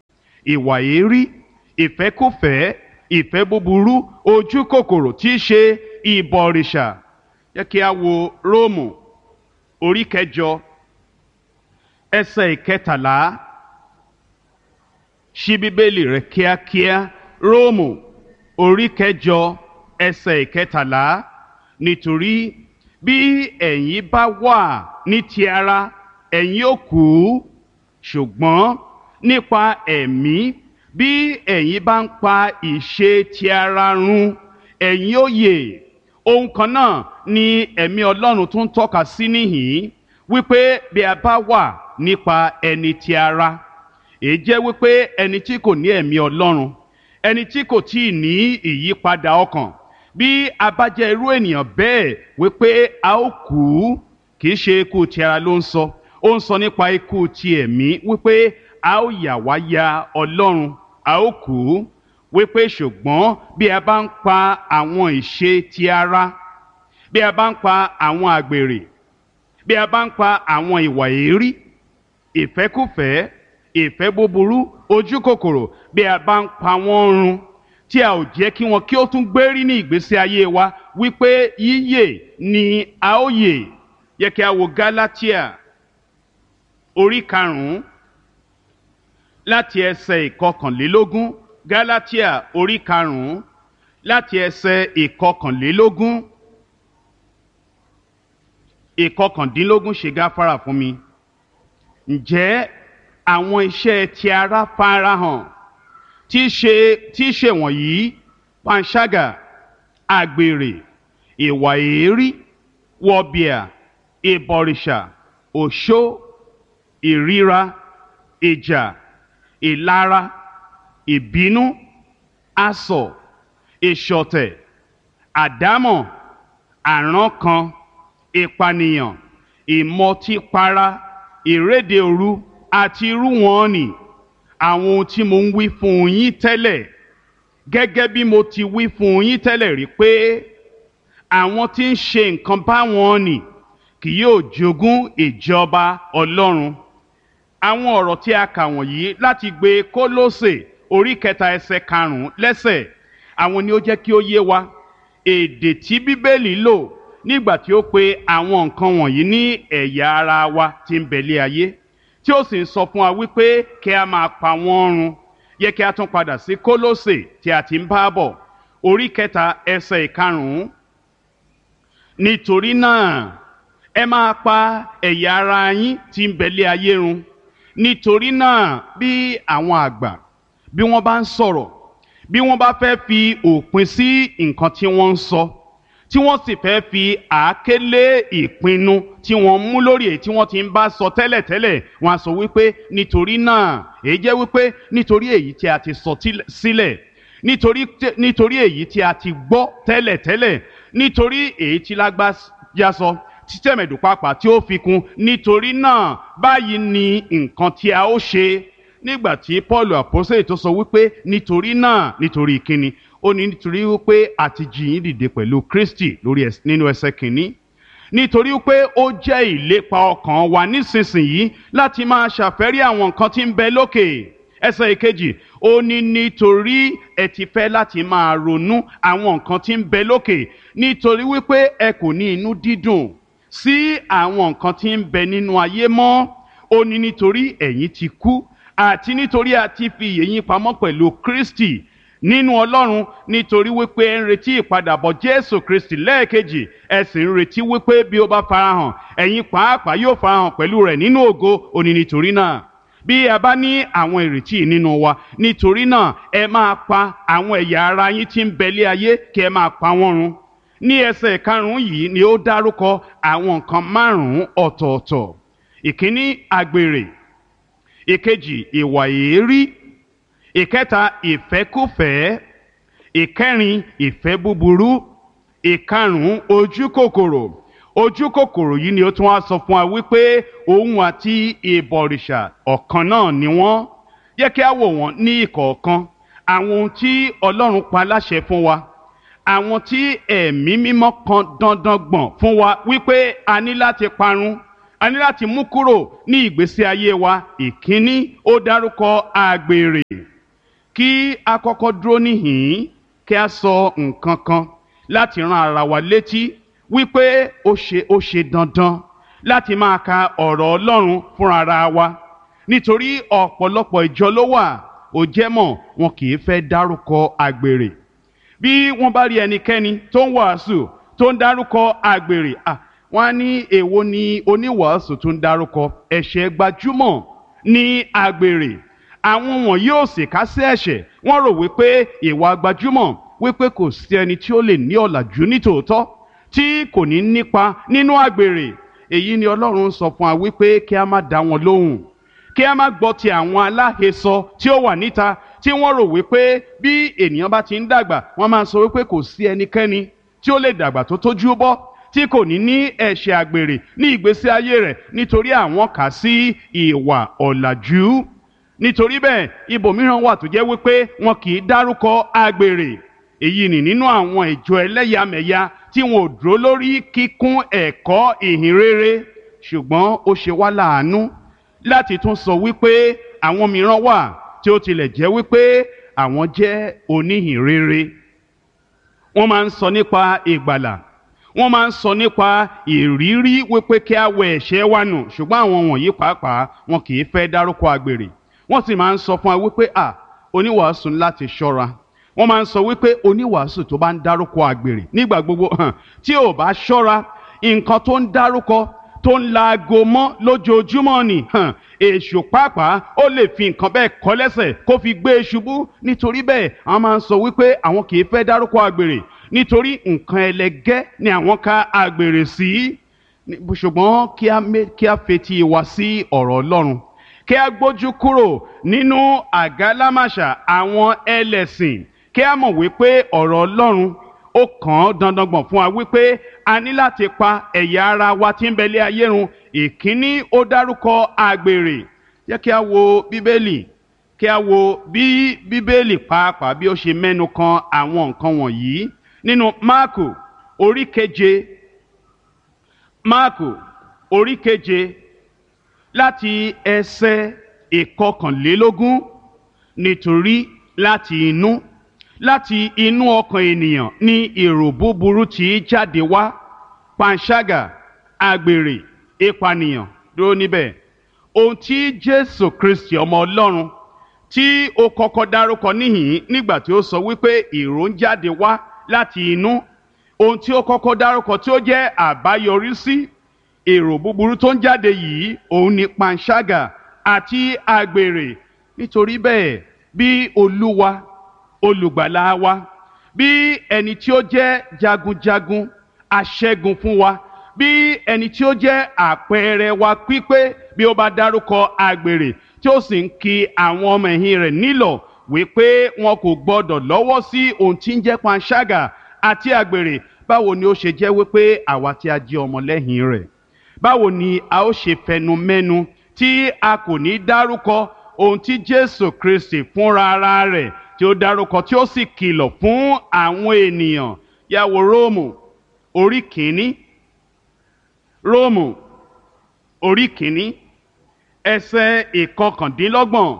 ìwà èérí, ìfẹ́kúfẹ̀ẹ́, ìfẹ́ búburú, ojú kòkòrò tí í ṣe ìbọ̀rìṣà. Jẹ́ kí a wo Róòmù orí kẹjọ ẹsẹ̀ ìkẹtàlá. Ṣí bíbélì rẹ kíákíá. Róòmù orí kẹjọ ẹsẹ̀ ìkẹtàlá. Nítorí bí ẹ̀yin bá wà ní ti ara, ẹ̀yin ó kú, ṣùgbọ́n nípa ẹ̀mí bí ẹ̀yin bá ń pa ìṣe ti ara run, ẹ̀yin ó yè. Ohun kan náà ni ẹ̀mí Ọlọ́run tún tọ́ka sí níhìn-ín, wípé bí a bá wà nípa ẹni ti ara, èyí jẹ́ wípé ẹni tí kò ní ẹ̀mí Ọlọ́run, ẹni tí kò tíì ní ìyípadà ọkàn, bí a bá jẹ́ irú ènìyàn bẹ́ẹ̀, wípé a ó kú. Kì í ṣe ikú ti ara ló ń sọ, ó ń sọ nípa ikú ti ẹ̀mí, wípé a ó yà wá ya Ọlọ́run, a ó kú. Wípé ṣùgbọ́n bí a bá ń pa àwọn ìṣe ti ara, bí a bá ń pa àwọn àgbèrè, bí a bá ń pa àwọn ìwà èérí, ìfẹ́kúfẹ̀ẹ́, ìfẹ́ búburú, ojú kòkòrò, bí a bá ń pa wọ́n run, tí a ò jẹ́ kí wọn kí ó tún gbérí ní ìgbésí ayé wa, wípé yíyè ni a ó yè. Yẹ kí a wo Gálátíà orí karùn-ún láti ẹsẹ̀ ìkọkànlélógún. Gálátíà orí karùn-ún láti ẹsẹ̀ ìkọkànlélógún. Ìkọkàndínlógún ṣe gáfárà fún mi. Ǹjẹ́ àwọn iṣẹ́ ti ara farahàn, tí í ṣe tí í ṣe wọ̀nyí: panṣágà, àgbèrè, ìwà èérí, wọ̀bìà, ìbọ̀rìṣà, òṣó, ìríra, ìjà, ìlara, ìbínú, asọ̀, ìṣọ̀tẹ̀, àdámọ̀, àrankàn, ìpànìyàn, ìmọtípara, ìréde òru àti irú wọn nì. Àwọn ohun tí mo ń wí fún yín tẹ́lẹ̀, gẹ́gẹ́ bí mo ti wí fún yín tẹ́lẹ̀ rí, pé àwọn tí ń ṣe nǹkan báwọn nì kì yóò jogún ìjọba Ọlọ́run. Àwọn ọ̀rọ̀ tí a kà wọ̀nyí láti gbé Kólósè orí kẹta ẹsẹ̀ karùn-ún lẹ́sẹ̀, àwọn ni ó jẹ́ kí ó yé wa èdè tí Bíbélì lò nígbà tí ó pe àwọn nǹkan wọ̀nyí ní ẹ̀yà ara wa tí ń bẹ̀lé ayé, tí ó sì ń sọ fún wa wípé kí a máa pa wọ́n run. Yẹ kí a tún padà sí Kólósè tí a ti ń bá bọ̀, orí kẹta ẹsẹ̀ ìkarùn-ún. Nítorí náà ẹ máa pa ẹ̀yà ara yín tí ń bẹ̀lé ayé run. Nítorí náà bí àwọn àgbà, bí wọ́n bá ń sọ̀rọ̀, bí wọ́n bá fẹ́ fi òpin sí nǹkan tí wọ́n ń sọ, tí wọ́n sì fẹ́ fi àáké lé ìpinnu tí wọ́n mú lórí èyí tí wọ́n ti ń bá sọ tẹ́lẹ̀tẹ́lẹ̀, wọ́n á sọ wípé nítorí náà, èyí jẹ́ wípé nítorí èyí tí a ti sọ sílẹ̀, nítorí nítorí èyí tí a ti gbọ́ tẹ́lẹ̀tẹ́lẹ̀, nítorí èyí tí lágbájá sọ, tí tẹ̀mẹ̀dù pàápàá tí ó fi kún, nítorí náà báyìí ni nǹkan tí a ó ṣe. Nígbà tí Pọ́ọ̀lù àpọ́sítélì tó sọ wípé nítorí náà, nítorí kíni? Ó ní nítorí wípé a ti jí yín dìde pẹ̀lú Kristi lórí nínú ẹsẹ̀ kìíní. Nítorí wípé ó jẹ́ ìlépa ọkàn wa nísinsìnyí láti máa ṣàfẹ́rí àwọn nǹkan tí ń bẹ lókè. Ẹsẹ̀ ìkejì, ó ní nítorí ẹ ti fẹ́ láti máa ronú àwọn nǹkan tí ń bẹ lókè, nítorí wípé ẹ kò ní inú dídùn sí àwọn nǹkan tí ń bẹ nínú ayé mọ́. Ó ní nítorí ẹ̀yin ti kú, àti nítorí a ti fi ìyè yín pamọ́ pẹ̀lú Kristi nínú Ọlọ́run, nítorí wípé ẹ ń retí ìpadàbọ̀ Jésù Kristi lẹ́ẹ̀kejì, ẹ sì ń retí wípé bí ó bá farahàn, ẹ̀yin pàápàá yóò farahàn pẹ̀lú rẹ̀ nínú ògo. Ó ní nítorí náà bí a bá ní àwọn ìrètí nínú wa, nítorí náà ẹ máa pa àwọn ẹ̀yà ara yín tí ń bẹ̀lé ayé, kí ẹ máa pa wọ́n run. Ní ẹsẹ̀ karùn-ún yìí ni ó dárúkọ àwọn nǹkan márùn-ún ọ̀tọ̀ọ̀tọ̀. Ìkíní, àgbèrè. Ìkejì, ìwà èérí. Ìkẹta, ìfẹ́kúfẹ̀ẹ́. Ìkẹrin, ìfẹ́ búburú. Ìkarùn-ún, ojú kòkòrò. Ojú kòkòrò yìí ni ó tún wá sọ fún wa wípé òun àti ìbọ̀rìṣà ọ̀kan náà ni wọ́n. Jẹ́ kí a wò wọ́n ní ìkọ̀ọ̀kan. Àwọn ohun tí Ọlọ́run pa láṣẹ fún wa, àwọn tí ẹ̀mí mímọ́ kan dandan gbọ̀n fún wa wípé a ní láti parun, a ní láti mú kúrò ní ìgbésí ayé wa. Ìkíní, ó dárúkọ àgbèrè. kí a kọ́kọ́ dúró níhìn-ín kí a sọ nǹkan kan láti rán ara wa létí wípé ó ṣe ó ṣe dandan láti máa ka ọ̀rọ̀ Ọlọ́run fúnra ara wa nítorí ọ̀pọ̀lọpọ̀ ìjọ ló wà ó jẹ́ mọ̀ wọn kì í fẹ́ dárúkọ àgbèrè. Bí wọ́n bá rí ẹnikẹ́ni tó ń wàásù tó ń dárúkọ àgbèrè, à wọ́n á ní èwo ni oníwàásù tó ń dárúkọ ẹ̀ṣẹ̀ gbajúmọ̀ ní àgbèrè. Àwọn wọ̀nyí ò sì kà sí ẹ̀ṣẹ̀, wọ́n rò wípé ìwà gbajúmọ̀ wípé kò sí ẹni tí ó lè ní ọ̀làjú nítòótọ́ tí kò ní nípa nínú àgbèrè. Èyí ni Ọlọ́run sọ fún wa wípé kí a má dá wọn lóhùn, kí a má gbọ́ ti àwọn aláhesọ tí ó wà níta tí wọ́n rò wípé bí ènìyàn bá ti ń dàgbà wọ́n máa sọ wípé kò sí ẹnikẹ́ni tí ó lè dàgbà tó tójú bọ́ tí kò ní ní ẹ̀ṣẹ̀ àgbèrè ní ìgbésí ayé rẹ̀ nítorí àwọn kà sí ìwà ọ̀làjú. Nítorí bẹ́ẹ̀ ibòmíràn wà tó jẹ́ wípé wọn kì í dárúkọ àgbèrè. Èyí ni nínú àwọn ìjọ ẹlẹ́yàmẹ̀yà tí wọn ò dúró lórí kíkún ẹ̀kọ́ ìhìn rere. Ṣùgbọ́n ó ṣe wá láàánú láti tún sọ wípé àwọn mìíràn wà tí ó tilẹ̀ jẹ́ wípé àwọn jẹ́ oníhìn rere. Wọ́n máa ń sọ nípa ìgbàlà, wọ́n máa ń sọ nípa ìrírí wípé kí a wẹ ẹ̀ṣẹ̀ wa nù, ṣùgbọ́n àwọn wọ̀nyí pàápàá wọn kì í fẹ́ dárúkọ àgbèrè. Wọ́n sì máa ń sọ fún wa wípé à oníwàásù láti ṣọ́ra. Wọ́n máa ń sọ wípé oníwàásù tó bá ń dárúkọ àgbèrè nígbà gbogbo hàn tí ò bá ṣọ́ra nǹkan tó ń dárúkọ tó ń laago mọ́ lójoojúmọ́ ni hàn èṣù pàápàá ó lè fi nǹkan bẹ́ẹ̀ kọ́ lẹ́sẹ̀ kó fi gbé e ṣubú. Nítorí bẹ́ẹ̀ àwọn máa ń sọ wípé àwọn kì í fẹ́ dárúkọ àgbèrè nítorí nǹkan ẹlẹgẹ́ ni àwọn ka àgbèrè sí. Ṣùgbọ́n kí a fetí wa sí ọ̀rọ̀ Ọlọ́run, kí a gbójú kúrò nínú àgálámàṣà àwọn ẹlẹ́sìn, kí a mọ̀ wípé ọ̀rọ̀ Ọlọ́run ó kàn án dandan gbọ̀n fún wa wípé a ní láti pa ẹ̀yà ara wa tí ń bẹ lé ayé run. Ìkíní ó dárúkọ àgbèrè. Jẹ́ kí a wo Bíbélì, kí a wo bí Bíbélì pàápàá bí ó ṣe mẹ́nu kan àwọn nǹkan wọ̀nyí nínú Máàkù orí keje, Máàkù orí keje láti ẹsẹ̀ ìkọkànlélógún. Nítorí láti inú láti inú ọkàn ènìyàn ni èrò búburú tí jáde wá, panṣágà, àgbèrè, ìpànìyàn. Dúró níbẹ̀. Ohun tí Jésù Kristi ọmọ Ọlọ́run tí ó kọ́kọ́ dárúkọ níhìn nígbà tí ó sọ wípé èrò ń jáde wá láti inú, ohun tí ó kọ́kọ́ dárúkọ tí ó jẹ́ àbáyọrísí èrò búburú tó ń jáde yìí òun ni panṣágà àti àgbèrè. Nítorí bẹ́ẹ̀ bí Olúwa olùgbàlà wa, bí ẹni tí ó jẹ́ jagunjagun aṣẹ́gun fún wa, bí ẹni tí ó jẹ́ àpẹẹrẹ wa pípé, bí ó bá dárúkọ àgbèrè tí ó sì ń kì àwọn ọmọ ẹ̀yìn rẹ̀ nílọ̀ wípé wọn kò gbọdọ̀ lọ́wọ́ sí ohun tí ń jẹ́ panṣágà àti àgbèrè, báwo ni ó ṣe jẹ́ wípé àwa tí a jẹ́ ọmọlẹ́yìn rẹ̀, báwo ni a ó ṣe fẹnu mẹ́nu tí a kò ní dárúkọ ohun tí Jésù Kristi fúnra ara rẹ̀ tí ó dárúkọ tí ó sì kìlọ̀ fún àwọn ènìyàn. Yá wo Róòmù orí kìíní, Róòmù orí kìíní ẹsẹ̀ ìkọkàndínlọ́gbọ̀n.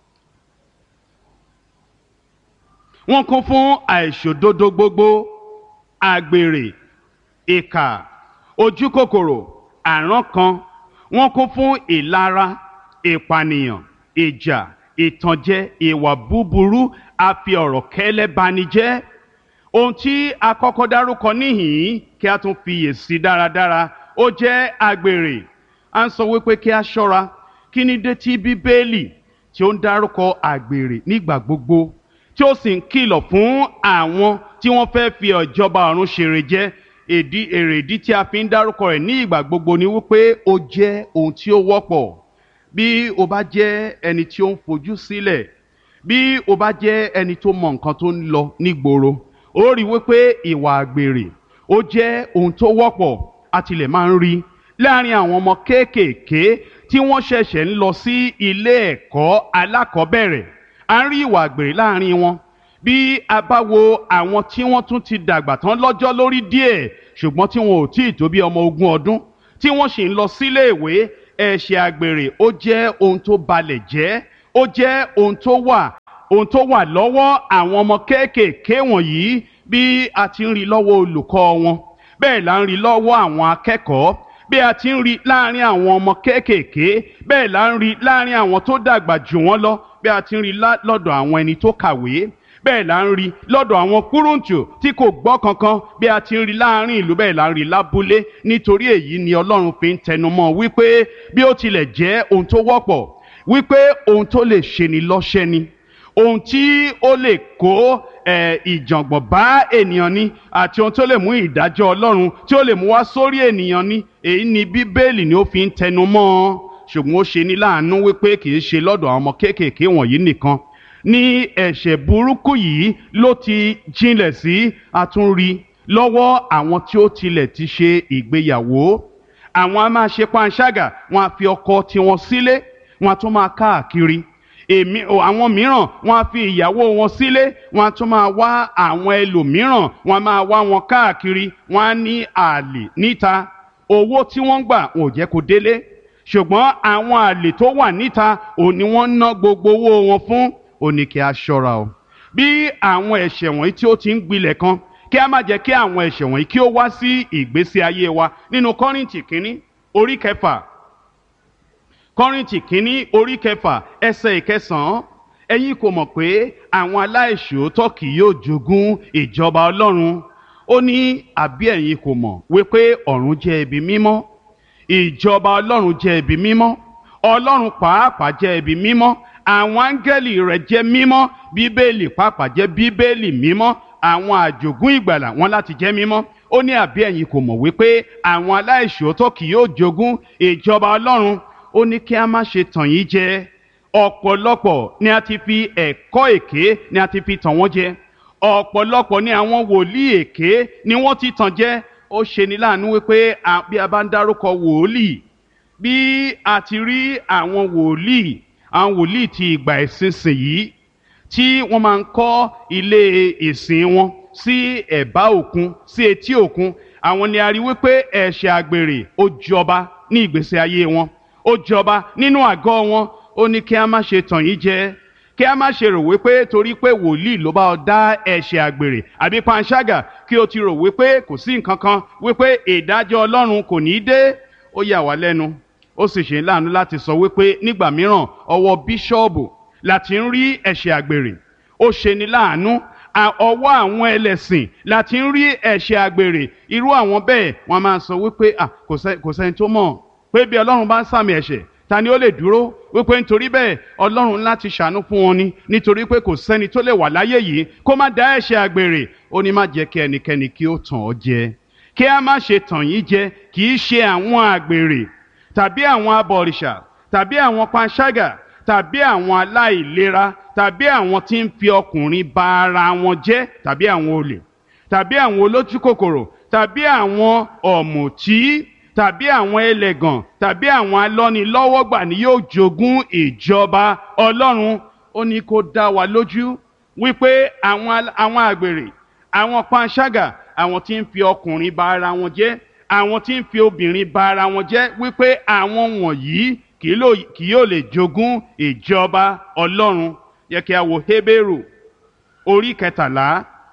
Wọ́n kún fún àìṣòdodo gbogbo, àgbèrè, ìkà, ojúkòkòrò, àrankàn. Wọ́n kún fún ìlara, ìpànìyàn, ìjà, ìtànjẹ, ìwà búburú, a fi ọ̀rọ̀ kẹ́lẹ́ bani jẹ́. Ohun tí a kọ́kọ́ dárúkọ níhìn kí a tún fiyèsí dáradára ó jẹ́ àgbèrè. À ń sọ wípé kí a ṣọ́ra. Kí ni dé tí Bíbélì tí ó ń dárúkọ àgbèrè nígbà gbogbo tí ó sì ń kìlọ̀ fún àwọn tí wọ́n fẹ́ fi ìjọba ọ̀run ṣèrè jẹ? Èdí èrèdí tí a fi ń dárúkọ rẹ̀ ní ìgbà gbogbo ni wípé ó jẹ́ ohun tí ó wọ́pọ̀. Bí o bá jẹ́ ẹni tí ó ń fojú sílẹ̀, bí o bá jẹ́ ẹni tó mọ nǹkan tó ń lọ nígboro, ó rí wípé ìwà àgbèrè ó jẹ́ ohun tó wọ́pọ̀. A tilẹ̀ máa ń rí láàrin àwọn ọmọ kéékèèké tí wọ́n ṣẹ̀ṣẹ̀ ń lọ sí ilé ẹ̀kọ́ alákọ̀ọ́bẹ̀rẹ̀. À ń rí ìwà àgbèrè láàrin wọn. Bí a bá wo àwọn tí wọ́n tún ti dàgbà tán lọ́jọ́ lórí díẹ̀ ṣùgbọ́n tí wọn ò tí ì tó bí ọmọ ogún ọdún tí wọ́n sì ń lọ sílé ìwé, ẹ̀ṣẹ̀ àgbèrè ó jẹ́ ohun tó balẹ̀ jẹ́, ó jẹ́ ohun tó wà ohun tó wà lọ́wọ́ àwọn ọmọ kéékèèké wọ̀nyí bí a ti ń rí lọ́wọ́ olùkọ́ wọn bẹ́ẹ̀ là ń rí lọ́wọ́ àwọn akẹ́kọ̀ọ́ bí a ti ń rí láàrin àwọn ọmọ kéékèèké bẹ́ẹ̀ là ń rí láàrin àwọn tó dàgbà jù wọ́n lọ bí a ti ń rí lọ́dọ̀ àwọn ẹni tó kàwé bẹ́ẹ̀ là ń rí lọ́dọ̀ àwọn kúrúǹtù tí kò gbọ́ kankan bí a ti ń rí láàrin ìlú bẹ́ẹ̀ là ń rí lábúlé nítorí èyí ni Ọlọ́run fi ń tẹnumọ́ wípé bí ó tilẹ̀ jẹ́ ohun tó wọ́pọ̀ wípé ohun tó lè ṣeni lọ́ṣẹ́ ni ohun tí ó lè kó ìjàngbọ̀n bá ènìyàn ni àti ohun tó lè mú ìdájọ́ Ọlọ́run tí ó lè mú wá sórí ènìyàn ni èyí ni Bíbélì ni ó fi ń tẹnumọ́ ọ ṣùgbọ́n ó ṣe ní láàánú wípé kì í ṣe lọ́dọ̀ àwọn ọmọ kéékèèké wọ̀nyí nìkan ní ẹ̀ṣẹ̀ burúkú yìí ló ti jinlẹ̀ sí àtúnrí lọ́wọ́ àwọn tí ó tilẹ̀ ti ṣe ìgbéyàwó àwọn a máa ṣe panṣágà wọn a fi ọkọ tiwọn sílé wọn a tún máa káàkiri èmi àwọn mìíràn wọn a fi ìyàwó wọn sílé wọn a tún máa wá àwọn ẹlòmíràn wọn a máa wá wọn káàkiri wọn a ní àlè níta owó tí wọ́n ń gbà wọn ò jẹ́ kó délé ṣùgbọ́n àwọn àlè tó wà níta òun ni wọ́n ná gbogbo owó wọn fún ó ní kí a ṣọ́ra o bí àwọn ẹ̀ṣẹ̀ wọ̀nyí tí ó ti ń gbilẹ̀ kan kí a má jẹ́ kí àwọn ẹ̀ṣẹ̀ wọ̀nyí kí ó wá sí ìgbésí ayé wa nínú Kọ́ríńtì kínní orí kẹfà Kọ́ríńtì kínní orí kẹfà ẹsẹ̀ ìkẹsàn-án ẹ̀yin kò mọ̀ pé àwọn aláìṣòótọ́ kì yóò jogún ìjọba Ọlọ́run ó ní àbí ẹ̀yin kò mọ̀ wípé ọ̀run jẹ́ ibi mímọ́ ìjọba Ọlọ́run jẹ́ ibi mímọ́ Ọlọ́run pàápàá jẹ́ ibi mímọ́ àwọn áńgẹ́lì rẹ̀ jẹ́ mímọ́ Bíbélì pàápàá jẹ́ Bíbélì mímọ́ àwọn àjogún ìgbàlà wọn láti jẹ́ mímọ́ ó ní àbí ẹ̀yin kò mọ̀ wípé àwọn aláìṣòótọ́ kì yóò jogún ìjọba Ọlọ́run ó ní kí a má ṣe tàn yín jẹ ọ̀pọ̀lọpọ̀ ni a ti fi ẹ̀kọ́ èké ni a ti fi tàn wọ́n jẹ ọ̀pọ̀lọpọ̀ ni àwọn wòlíì èké ni wọ́n ti tàn jẹ ó ṣe ní láàánú wípé bí a bá ń dárúkọ wòlíì bí a ti rí àwọn wòlíì àwọn wòlíì ti ìgbà ìsinsìnyí tí wọ́n máa ń kọ́ ilé ìsìn wọn sí ẹ̀bá òkun sí etí òkun àwọn ni a rí wípé ẹ̀ṣẹ̀ àgbèrè ó jọba ní ìgbésí ayé wọn ó jọba nínú àgọ́ wọn ó ní kí a má ṣe tàn yín jẹ kí a má ṣe rò wípé torí pé wòlíì ló bá ọ dá ẹ̀ṣẹ̀ àgbèrè àbí panṣágà kí o ti rò wípé kò sí nǹkan kan wípé ìdájọ́ Ọlọ́run kò ní í dé ó yà wá lẹ́nu ó sì ṣe láàánú láti sọ wípé nígbà mìíràn ọwọ́ bíṣọ́ọ̀bù láti ń rí ẹ̀ṣẹ̀ àgbèrè ó ṣe ní láàánú ọwọ́ àwọn ẹlẹ́sìn láti ń rí ẹ̀ṣẹ̀ àgbèrè irú àwọn bẹ́ẹ̀ wọ́n máa sọ wípé kò sẹ́ni tó mọ̀ pé bí Ọlọ́run bá ń sàmì ẹ̀ṣẹ̀ ta ni ó lè dúró wípé nítorí bẹ́ẹ̀ Ọlọ́run láti ṣàánú fún wọn ni nítorí pé kò sẹ́ni tó lè wà láyé yìí kó má dá ẹ̀ṣẹ̀ àgbèrè ó ní má jẹ́ kí ẹnikẹ́ni kí ó tàn ọ́ jẹ kí a má ṣe tàn yín jẹ kì í ṣe àwọn àgbèrè tàbí àwọn abọ̀rìṣà tàbí àwọn panṣágà tàbí àwọn aláìlera tàbí àwọn tí ń fi ọkùnrin ba ara wọn jẹ́ tàbí àwọn olè tàbí àwọn olójúkòkòrò tàbí àwọn ọ̀mùtí tàbí àwọn ẹlẹ́gàn tàbí àwọn alọ́nilọ́wọ́gbà ni yóò jogún ìjọba Ọlọ́run ó ní kó dá wa lójú wípé àwọn àwọn àgbèrè àwọn panṣágà àwọn tí ń fi ọkùnrin ba ara wọn jẹ́ àwọn tí ń fi obìnrin ba ara wọn jẹ́ wípé àwọn wọ̀nyí kì yóò lè jogún ìjọba Ọlọ́run yẹ kí a wo Hébérù orí kẹtàlá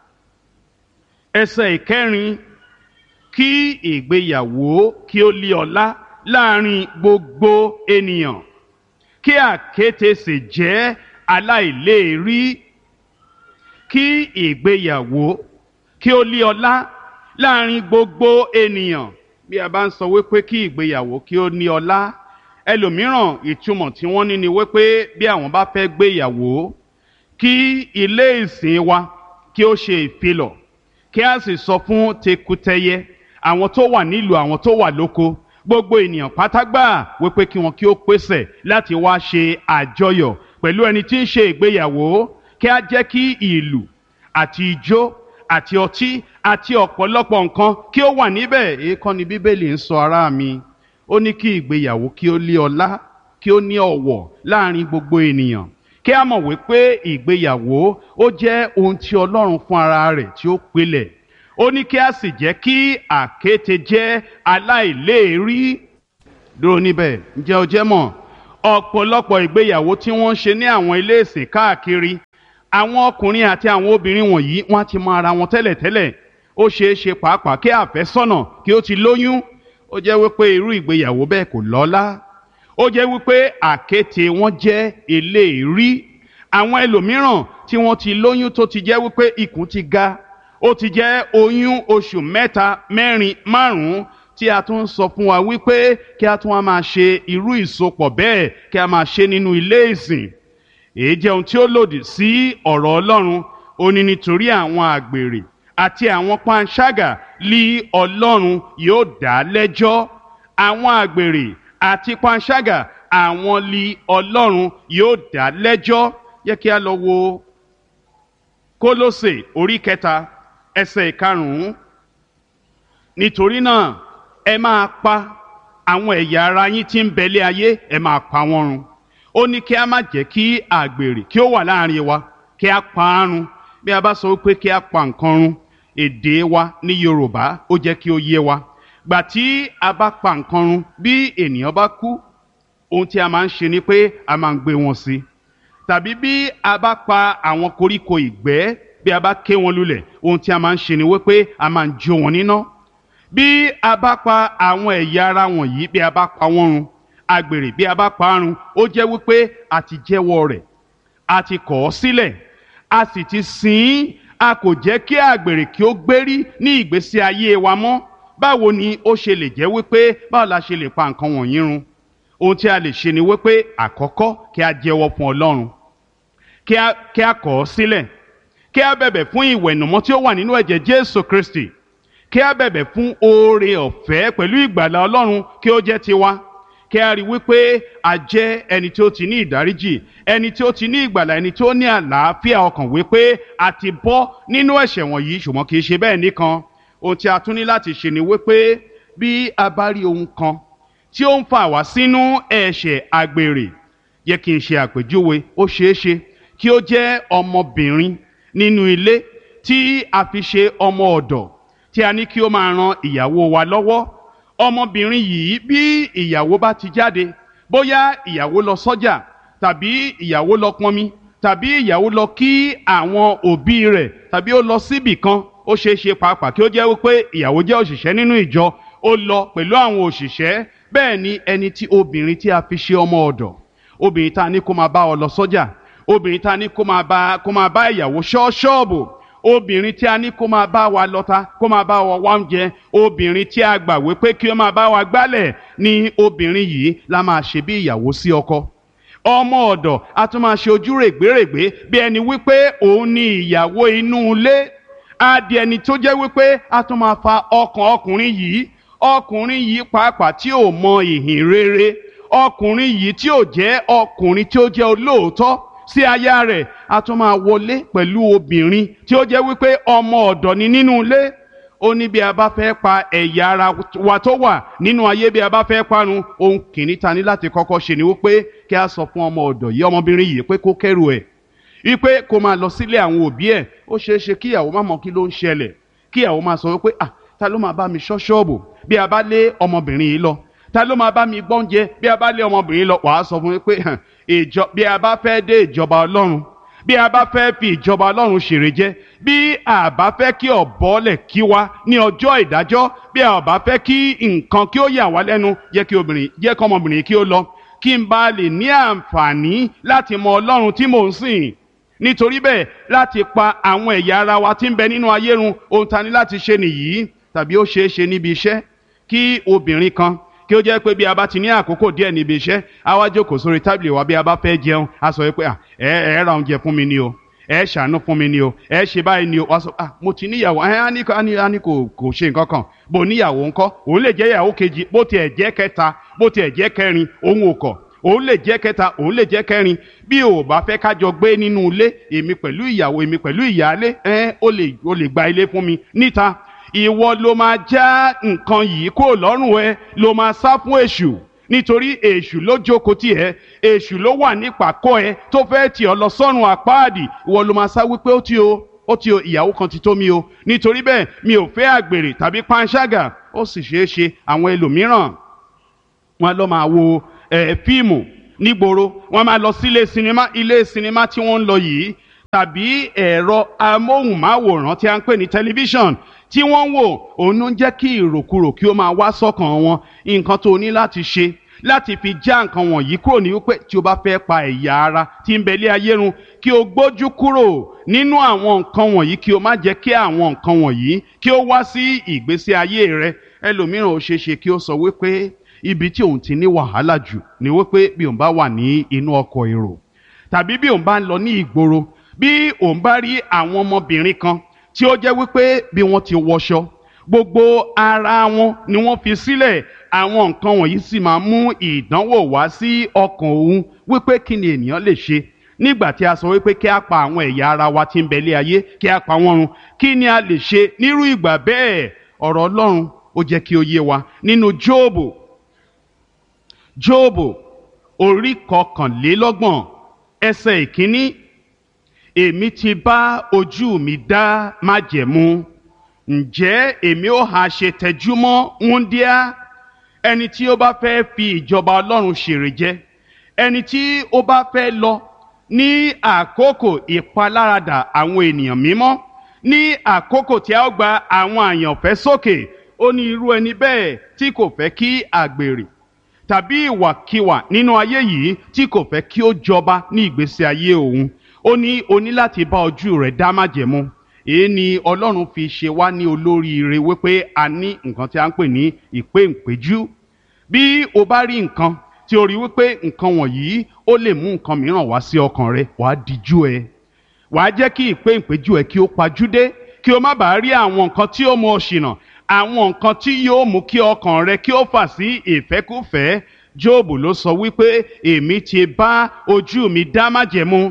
ẹsẹ̀ ìkẹrin kí ìgbéyàwó kí ó lé ọlá láàrin gbogbo ènìyàn kí àkéte sì jẹ́ aláìléèrí kí ìgbéyàwó kí ó lé ọlá láàrin gbogbo ènìyàn bí a bá ń sọ wípé kí ìgbéyàwó kí ó ní ọlá ẹlòmíràn ìtumọ̀ tí wọ́n ní ni wípé bí àwọn bá fẹ́ gbéyàwó kí ilé ìsìn wa kí ó ṣe ìfilọ̀ kí a sì sọ fún tekutẹyẹ àwọn tó wà nílùú àwọn tó wà lóko gbogbo ènìyàn pátágbà wípé kí wọn kí ó pèsè láti wá ṣe àjọyọ̀ pẹ̀lú ẹni tí ń ṣe ìgbéyàwó kí a jẹ́ kí ìlù àti ijó àti ọtí àti ọ̀pọ̀lọpọ̀ nǹkan kí ó wà níbẹ̀ èèkàn ni Bíbélì ń sọ ará mi ó ní kí ìgbéyàwó kí ó lé ọlá kí ó ní ọ̀wọ̀ láàrin gbogbo ènìyàn kí a mọ̀ wípé ìgbéyàwó ó jẹ́ ohun tí Ọlọ́run fún ara rẹ̀ tí ó pilẹ̀ ó ní kí a sì jẹ́ kí àkéte jẹ́ aláìléèrí dúró níbẹ̀ ǹjẹ́ o jẹ́ mọ̀ ọ̀pọ̀lọpọ̀ ìgbéyàwó tí wọ́n ń ṣe ní àwọn ilé ìsìn káàkiri àwọn ọkùnrin àti àwọn obìnrin wọ̀nyí wọ́n ti mọ ara wọn tẹ́lẹ̀tẹ́lẹ̀ ó ṣeé ṣe pàápàá kí àfẹ́sọ́nà kí ó ti lóyún ó jẹ́ wípé irú ìgbéyàwó bẹ́ẹ̀ kò lọ́lá ó jẹ́ wípé àkéte wọn jẹ́ eléèrí àwọn ẹlòmíràn tí wọ́n ti lóyún tó ti jẹ́ wípé ikùn ti ga ó ti jẹ́ oyún oṣù mẹ́ta mẹ́rin márùn-ún tí a tún sọ fún wa wípé kí a tún wá máa ṣe irú ìsopọ̀ bẹ́ẹ̀ kí a máa ṣe nínú ilé ìsìn èyí jẹ́ ohun tí ó lòdì sí ọ̀rọ̀ Ọlọ́run ó ní nítorí àwọn àgbèrè àti àwọn panṣágà lí Ọlọ́run yóò dá lẹ́jọ́ àwọn àgbèrè àti panṣágà àwọn lí Ọlọ́run yóò dá lẹ́jọ́ yẹ kí a lọ wo Kólósè orí kẹta ẹsẹ̀ ìkarùn-ún nítorí náà ẹ máa pa àwọn ẹ̀yà ara yín tí ń bẹ̀lé ayé ẹ máa pa wọ́n run ó ní kí a má jẹ́ kí àgbèrè kí ó wà láàrin wa kí a pa á run bí a bá sọ pé kí a pa nǹkan run èdè wa ní Yorùbá ó jẹ́ kí ó yé wa gbà tí a bá pa nǹkan run bí ènìyàn bá kú ohun tí a máa ń ṣe ni pé a máa ń gbé wọn sí tàbí bí a bá pa àwọn koríko ìgbẹ́ bí a bá ké wọn lulẹ̀ ohun tí a máa ń ṣe ni wípé a máa ń jó wọn níná bí a bá pa àwọn ẹ̀yà ara wọ̀nyí bí a bá pa wọ́n run àgbèrè bí a bá pa á run ó jẹ́ wípé a ti jẹ́wọ́ rẹ̀ a ti kọ̀ ọ́ sílẹ̀ a sì ti sìn ín a kò jẹ́ kí àgbèrè kí ó gbérí ní ìgbésí ayé wa mọ́ báwo ni ó ṣe lè jẹ́ wípé báwo la ṣe lè pa nǹkan wọ̀nyí run ohun tí a lè ṣe ni wípé àkọ́kọ́ kí a jẹ́wọ́ fún Ọlọ́run kí a kí a kọ̀ ọ́ sílẹ̀ kí a bẹ̀bẹ̀ fún ìwẹ̀nùmọ́ tí ó wà nínú ẹ̀jẹ̀ Jésù Kristi kí a bẹ̀bẹ̀ fún oore ọ̀fẹ́ pẹ̀lú ìgbàlà Ọlọ́run kí ó jẹ́ tiwa kí a rí wípé a jẹ́ ẹni tí ó ti ní ìdáríjì ẹni tí ó ti ní ìgbàlà ẹni tí ó ní àlàáfíà ọkàn wípé a ti bọ́ nínú ẹ̀ṣẹ̀ wọ̀nyí ṣùgbọ́n kì í ṣe bẹ́ẹ̀ nìkan ohun tí a tún ní láti ṣe ni wípé bí a bá rí ohun kan tí ó ń fà wá sínú ẹ̀ṣẹ̀ àgbèrè yẹ kí n ṣe àpèjúwe ó ṣeé ṣe kí ó jẹ́ ọmọbìnrin nínú ilé tí a fi ṣe ọmọ ọ̀dọ̀ tí a ní kí ó máa ran ìyàwó wa lọ́wọ́ ọmọbìnrin yìí bí ìyàwó bá ti jáde bóyá ìyàwó lọ sọ́jà tàbí ìyàwó lọ pọnmi tàbí ìyàwó lọ kí àwọn òbí rẹ̀ tàbí ó lọ síbì kan ó ṣeé ṣe pàápàá kí ó jẹ́ wípé ìyàwó jẹ́ òṣìṣẹ́ nínú ìjọ ó lọ pẹ̀lú àwọn òṣìṣẹ́ bẹ́ẹ̀ ni ẹni tí obìnrin tí a fi ṣe ọmọ ọ̀dọ̀ obìnrin tá a ní kó máa bá ọ lọ sọ́jà obìnrin tá a ní kó máa bá kó máa bá ìyàwó ṣọ́ ṣọ́ọ̀bù obìnrin tí a ní kó máa bá wa lọ́ta kó máa bá wa wá oúnjẹ obìnrin tí a gbà wípé kí ó máa bá wa gbálẹ̀ ni obìnrin yìí la máa ṣe bí ìyàwó sí ọkọ ọmọ ọ̀dọ̀ a tún máa ṣe ojú règbèrègbè bí ẹni wípé òun ni ìyàwó inú ilé á di ẹni tó jẹ́ wípé a tún máa fa ọkàn ọkùnrin yìí ọkùnrin yìí pàápàá tí ò mọ ìhìn rere ọkùnrin yìí tí ò jẹ́ ọkùnrin tí ó jẹ́ olóòótọ́ sí aya rẹ̀ a tún máa wọlé pẹ̀lú obìnrin tí ó jẹ́ wípé ọmọ ọ̀dọ̀ ni nínú ilé ó ní bí a bá fẹ́ pa ẹ̀yà ara wa tó wà nínú ayé bí a bá fẹ́ parun ohun kìíní ta ní láti kọ́kọ́ ṣe ni wípé kí a sọ fún ọmọ ọ̀dọ̀ yìí ọmọbìnrin yìí pé kó kẹ́rù ẹ̀ wípé kó máa lọ sílé àwọn òbí ẹ̀ ó ṣeé ṣe kí ìyàwó má mọ kí ló ń ṣẹlẹ̀ kí ìyàwó máa sọ wípé ah ta ló máa bá mi ṣọ́ ṣọ́ọ̀bù bí a bá lé ọmọbìnrin yìí lọ ta ló máa bá mi gbọ́únjẹ bí a bá lé ọmọbìnrin lọ wàá sọ fún mi pé ìjọ bí a bá fẹ́ dé ìjọba Ọlọ́run bí a bá fẹ́ fi ìjọba Ọlọ́run ṣèrè jẹ bí a bá fẹ́ kí ọ̀bọ̀lẹ̀ kí wa ní ọjọ́ ìdájọ́ bí a bá fẹ́ kí nǹkan kí ó yà wá lẹ́nu jẹ́ kí obìnrin jẹ́ kí ọmọbìnrin kí ó lọ kí n bá lè ní àǹfààní láti mọ Ọlọ́run tí mò ń sìn nítorí bẹ́ẹ̀ láti pa àwọn ẹ̀yà ara wa tí ń bẹ nínú ayé run ohun ta ni láti ṣe nìyí tàbí ó ṣeé ṣe níbi iṣẹ́ kí obìnrin kan kí ó jẹ́ pé bí a bá ti ní àkókò díẹ̀ níbi iṣẹ́ a wá jókòó sórí tábìlì wa bí a bá fẹ́ jẹun a sọ pé ẹ ẹ ra oúnjẹ fún mi ni o ẹ ṣàánú fún mi ni o ẹ ṣe báyìí ni o wá sọ ah mo ti níyàwó ẹ á ní á ní kò kò ṣe nǹkan kan bó níyàwó ńkọ́ òun lè jẹ́ ìyàwó kejì bó tiẹ̀ jẹ́ kẹta bó tiẹ̀ jẹ́ kẹrin òun ò kọ̀ òun lè jẹ́ kẹta òun lè jẹ́ kẹrin bí o bá fẹ́ kájọ gbé nínú ilé èmi pẹ̀lú ìyàwó èmi pẹ̀lú ìyálé ẹ ó lè ó lè gba ilé fún mi níta ìwọ ló máa já nǹkan yìí kó lọ́rùn ẹ ló máa sá fún èṣù nítorí èṣù ló jókòó tì ẹ́ èṣù ló wà nípàkọ́ ẹ tó fẹ́ tì ọ́ lọ sọ́run àpáàdì ìwọ ló máa sá wípé ó ti o ó ti o ìyàwó kan ti tó mi o nítorí bẹ́ẹ̀ mi ò fẹ́ àgbèrè tàbí panṣágà ó sì ṣeé ṣe àwọn ẹlòmíràn wọn lọ máa wo ẹ fíìmù nígboro wọn máa lọ sí ilé sinimá ilé sinimá tí wọ́n ń lọ yìí tàbí ẹ̀rọ amóhùnmáwòrán tí a ń pè ní tẹlifíṣàn tí wọ́n ń wò, òun ló ń jẹ́ kí ìròkurò kí ó máa wá sọ́kàn wọn. Nǹkan tó ní láti ṣe láti fi já nǹkan wọ̀nyí kúrò ní wípé tí o bá fẹ́ pa ẹ̀yà ara tí ń bẹ lé ayé run, kí o gbójú kúrò nínú àwọn nǹkan wọ̀nyí, kí o má jẹ́ kí àwọn nǹkan wọ̀nyí kí ó wá sí ìgbésí ayé rẹ. Ẹlòmíràn ó ṣeé ṣe kí ó sọ wípé ibi tí òun ti ní wàhálà jù ni wípé bí òun bá wà ní inú ọkọ̀ èrò, tàbí bí òun bá ń lọ ní ìgboro, bí òun bá rí àwọn ọmọbìnrin kan tí ó jẹ́ wípé bí wọ́n ti wọṣọ, gbogbo ara wọn ni wọ́n fi sílẹ̀. Àwọn nǹkan wọ̀nyí sì máa mú ìdánwò wá sí ọkàn òun wípé kí ni ènìyàn lè ṣe nígbà tí a sọ wípé kí a pa àwọn ẹ̀yà ara wa tí ń bẹ lé ayé, kí a pa wọ́n run. Kí ni a lè ṣe nírú ìgbà bẹ́ẹ̀? Ọ̀rọ̀ Ọlọ́run ó jẹ́ kí ó yé wa nínú Jóòbù, Jóòbù orí kọkànlélọ́gbọ̀n ẹsẹ̀ ìkíní. Èmi ti bá ojú mi dá májẹ̀mú, ǹjẹ́ èmi ó ha ṣe tẹjúmọ́ wúńdíá? Ẹni tí ó bá fẹ́ fi ìjọba Ọlọ́run ṣèrè jẹ, ẹni tí ó bá fẹ́ lọ ní àkókò ìpaláradà àwọn ènìyàn mímọ́, ní àkókò tí a ó gba àwọn àyànfẹ́ sókè, ó ní irú ẹni bẹ́ẹ̀ tí kò fẹ́ kí àgbèrè tàbí ìwàkiwà nínú ayé yìí, tí kò fẹ́ kí ó jọba ní ìgbésí ayé òun. Ó ní o ní láti bá ojú rẹ̀ dá májẹ̀mú. Èyí ni Ọlọ́run fi ṣe wá ní olóríire wípé a ní nǹkan tí a ń pè ní ìpéǹpéjú. Bí o bá rí nǹkan tí o rí wípé nǹkan wọ̀nyí ó lè mú nǹkan mìíràn wá sí ọkàn rẹ, wàá dijú ẹ, wàá jẹ́ kí ìpéǹpéjú ẹ kí ó pajúdé, kí o má bàa rí àwọn nǹkan tí ó mú ọ ṣìnà, àwọn nǹkan tí yóò mú kí ọkàn rẹ kí ó fà sí ìfẹ́kúfẹ̀ẹ́. Jóòbù ló sọ wípé èmi ti bá ojú mi dá májẹ̀mú,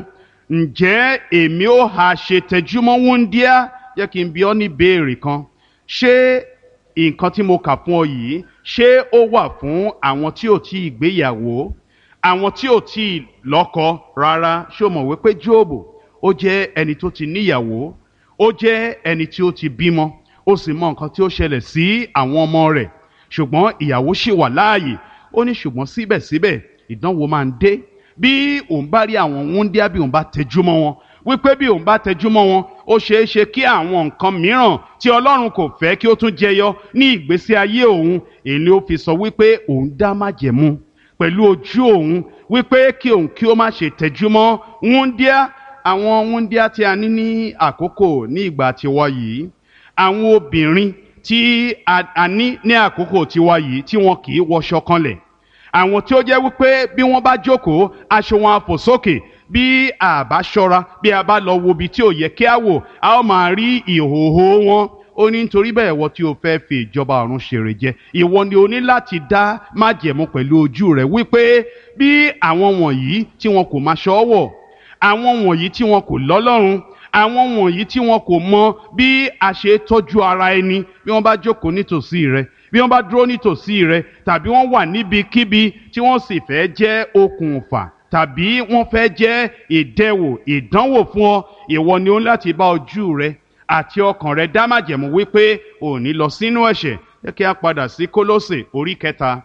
ǹjẹ́ èmi ó ha ṣe tẹjúmọ́ wúńdíá? Jẹ́ kí n bi ọ́ ní béèrè kan. Ṣé nǹkan tí mo kà fún ọ yìí, ṣé ó wà fún àwọn tí ò tí ì gbéyàwó, àwọn tí ò tí ì lọ́kọ? Rárá. Ṣé o mọ̀ wípé Jóòbù ó jẹ́ ẹni tó ti níyàwó, ó jẹ́ ẹni tí ó ti bímọ, ó sì mọ nǹkan tí ó ṣẹlẹ̀ sí àwọn ọmọ rẹ̀, ṣùgbọ́n ìyàwó ṣì wà láàyè. Ó ní ṣùgbọ́n síbẹ̀síbẹ̀ ìdánwò máa ń dé. Bí òun bá rí àwọn wúńdíá, bí òun bá tẹjúmọ́ wọn, wípé bí òun bá tẹjúmọ́ wọn, ó ṣeé ṣe kí àwọn nǹkan mìíràn tí Ọlọ́run kò fẹ́ kí ó tún jẹyọ ní ìgbésí ayé òun. Èyí ni ó fi sọ wípé òun dá májẹ̀mú pẹ̀lú ojú òun wípé kí òun kí ó má ṣe tẹjúmọ́ wúńdíá. Àwọn wúńdíá tí a ní ní àkókò ní ìgbà tiwa yìí, àwọn obìnrin tí a ní ní àkókò tiwa yìí tí wọn kì í wọṣọ kanlẹ̀, àwọn tí ó jẹ́ wípé bí wọ́n bá jókòó aṣọ wọn á fò sókè. Bí a bá ṣọ́ra, bí a bá lọ wo ibi tí ò yẹ kí a wò, a ó máa rí ìhòòhò wọn. Ó ní nítorí bẹ́ẹ̀ ìwọ tí o fẹ́ fi ìjọba ọ̀run ṣèrè jẹ, ìwọ ni o ní láti dá májẹ̀mú pẹ̀lú ojú rẹ wípé bí àwọn wọ̀nyí tí wọn kò máa ṣọ́wọ̀, àwọn wọ̀nyí tí wọn kò lọ́lọ́run, àwọn wọ̀nyí tí wọn kò mọ bí a ṣe tọ́jú ara ẹni, bí wọ́n bá jókòó nítòsí rẹ, bí wọ́n bá dúró nítòsí rẹ, tàbí wọ́n wà níbikíbi tí wọ́n sì fẹ́ jẹ́ okùnfà tàbí wọ́n fẹ́ jẹ́ ìdẹwò ìdánwò fún ọ, ìwọ ni ó ní láti bá ojú rẹ àti ọkàn rẹ dá májẹ̀mú wípé ò ní lọ sínú ẹ̀ṣẹ̀. Jẹ́ kí a padà sí Kólósè orí kẹta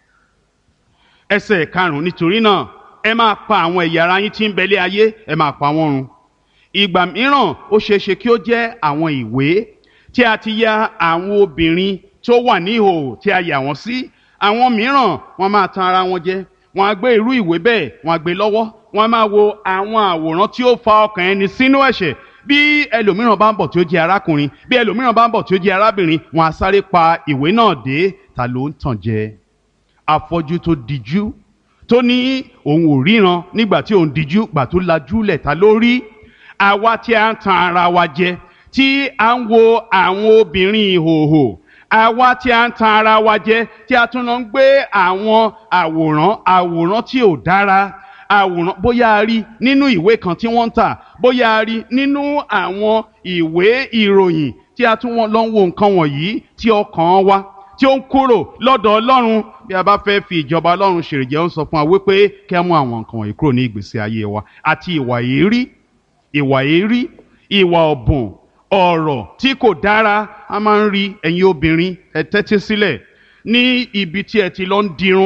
ẹsẹ̀ karùn-ún. Nítorí náà ẹ máa pa àwọn ẹ̀yà ara yín tí ń bẹ lé ayé, ẹ máa pa wọ́n run. Ìgbà mìíràn ó ṣeé ṣe kí ó jẹ́ àwọn ìwé tí a ti ya àwọn obìnrin tó wà ní ìhòòhò tí a yà wọ́n sí. Àwọn mìíràn wọ́n máa tan ara wọn jẹ, wọ́n á gbé irú ìwé bẹ́ẹ̀, wọ́n á gbé lọ́wọ́, wọ́n á máa wo àwọn àwòrán tí ó fa ọkàn ẹni sínú ẹ̀ṣẹ̀. Bí ẹlòmíràn bá ń bọ̀ tí ó jẹ́ arákùnrin, bí ẹlòmíràn bá ń bọ̀ tí ó jẹ́ arábìnrin, wọ́n á sáré pa ìwé náà dé. Ta ló ń tàn jẹ? Afọ́jú tó dijú, tó ní òun ò ríran nígbà tí òun dijú, gbà tó lajúlẹ̀, ta ló rí? Àwa tí a ń tan ara wa jẹ, tí a ń wo àwọn obìnrin ìhòòhò, àwa tí a ń tan ara wa jẹ, tí a tún lọ ń gbé àwọn àwòrán àwòrán tí ò dára, àwòrán bóyá a rí nínú ìwé kan tí wọ́n ń tà, bóyá a rí nínú àwọn ìwé ìròyìn, tí a tún lọ ń wo nǹkan wọ̀nyí, tí ọkàn wa tí ó ń kúrò lọ́dọ̀ Ọlọ́run. Bí a bá fẹ́ fi ìjọba Ọlọ́run ṣèrè jẹ, ó ń sọ fún wa wípé kí a mú àwọn nǹkan wọ̀nyí kúrò ní ìgbésí ayé wa. Àti ìwà èérí, ìwà èérí, ìwà ọ̀bùn, ọ̀rọ̀ tí kò dára. A máa ń rí ẹ̀yin obìnrin, ẹ tẹ́tí sílẹ̀, ní ibi tí ẹ ti lọ ń dirun,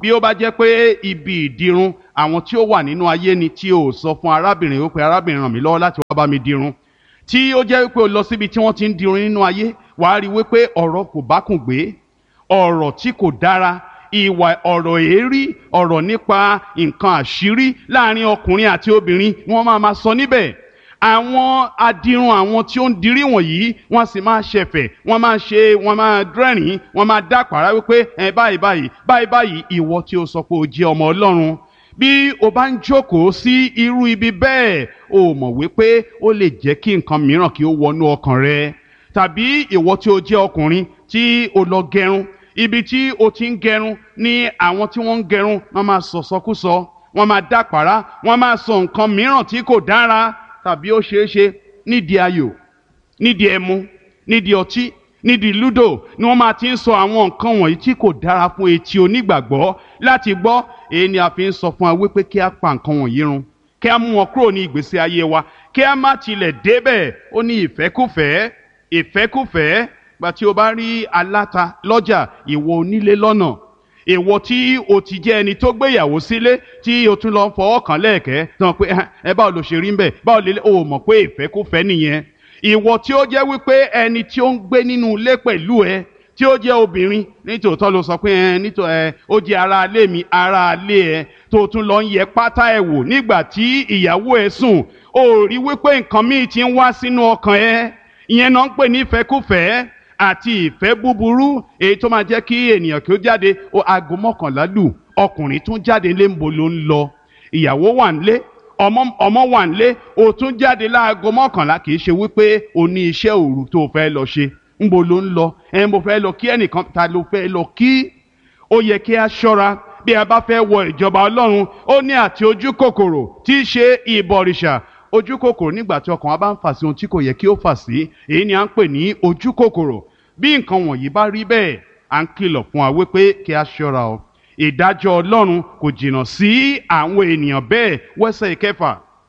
bí ó bá jẹ́ pé ibi ìdirun àwọn tí ó wà nínú ayé ni tí o sọ fún arábìnrin wípé arábìnrin ràn mí lọ́wọ́ láti wá bá mi dirun, tí ó jẹ́ wípé o lọ síbi tí wọ́n ti ń dirun nínú ayé, wàá rí wípé ọ̀rọ̀ kò bákùn gbé, ọ̀rọ̀ tí kò dára, ìwà ọ̀rọ̀ èérí, ọ̀rọ̀ nípa nǹkan àṣírí láàrin ọkùnrin àti obìnrin ni wọ́n máa ma sọ níbẹ̀. Àwọn adirun àwọn tí ó ń dirí wọ̀nyí wọ́n sì máa ṣẹ̀fẹ̀, wọ́n máa ṣe wọ́n máa dẹ́rìn, wọ́n máa dápàrá wípé ẹ báyìí báyìí báyìí báyìí ìwọ tí o sọ pé o jẹ́ ọmọ Ọlọ́run, bí o bá ń jókòó sí irú ibi bẹ́ẹ̀ o mọ̀ wípé ó lè jẹ́ kí nǹkan mìíràn kí ó wọnú ọkàn rẹ. Tàbí ìwọ tí o jẹ́ ọkùnrin tí o lọ gẹrun, ibi tí o ti ń gẹrun ni àwọn tí wọ́n ń gẹrun wọ́n máa sọ̀sọkúsọ, wọ́n máa dápàrá, wọ́n máa sọ nǹkan mìíràn tí kò dára. Tàbí ó ṣeé ṣe nídìí ayò, nídìí ẹmu, nídìí ọtí, nídìí lúdò ni wọ́n máa ti ń sọ àwọn nǹkan wọ̀nyí tí kò dára fún etí onígbàgbọ́ láti gbọ́. Èyí ni a fi ń sọ fún wa wípé kí a pa nǹkan wọ̀nyí run, kí a mú wọn kúrò ní ìgbésí ayé wa, kí a má tilẹ̀ débẹ̀. Ó ní ìfẹ́kúfẹ̀ẹ́, ìfẹ́kúfẹ̀ẹ́. Gbà tí o bá rí aláta lọ́jà, ìwọ onílé lọ́nà, ìwọ tí o ti jẹ́ ẹni tó gbéyàwó sílé tí o tún lọ fọwọ́ kàn lẹ́ẹ̀kẹ́ tán pé ẹ báwo ló ṣe rí ń bẹ̀, báwo lè o mọ̀ pé ìfẹ́kúfẹ̀ẹ́ nìyẹn. Ìwọ tí ó jẹ́ wípé ẹni tí ó ń gbé nínú ilé pẹ̀lú ẹ tí ó jẹ́ obìnrin, nítòótọ́ ló sọ pé ẹ nítò ẹ ó jẹ́ ara ilé mi, ara ilé ẹ, tó tún lọ ń yẹ pátá ẹ wò nígbà tí ìyàwó ẹ sùn, ó rí wípé nǹkan míì ti ń wá sínú ọkàn ẹ. Ìyẹn náà ń pè ní ìfẹ́kúfẹ̀ẹ́ àti ìfẹ́ búburú, èyí tó máa jẹ́ kí ènìyàn kí ó jáde ó aago mọ́kànlá lù, ọkùnrin tún jáde lé ńbo ló ń lọ, ìyàwó wà nílé, ọmọ ọmọ wà nílé, ó tún jáde láago mọ́kànlá. Kì í ṣe wípé o ní iṣẹ́ òru tó fẹ́ lọ ṣe, ńbo ló ń lọ, ẹ̀ mo fẹ́ lọ kí ẹnìkan, ta ló fẹ́ lọ kí. Ó yẹ kí a ṣọ́ra bí a bá fẹ́ wọ ìjọba Ọlọ́run. Ó ní àti ojú kòkòrò tí í ṣe ìbọ̀rìṣà. Ojú kòkòrò nígbà tí ọkàn wa bá ń fà sí ohun tí kò yẹ kí ó fà sí, èyí ni à ń pè ní ojú kòkòrò. Bí nǹkan wọ̀nyí bá rí bẹ́ẹ̀, à ń kìlọ̀ fún wa wípé kí a ṣọ́ra o. Ìdájọ́ Ọlọ́run kò jìnnà sí àwọn ènìyàn bẹ́ẹ̀. Wẹ́sẹ̀ ìkẹfà,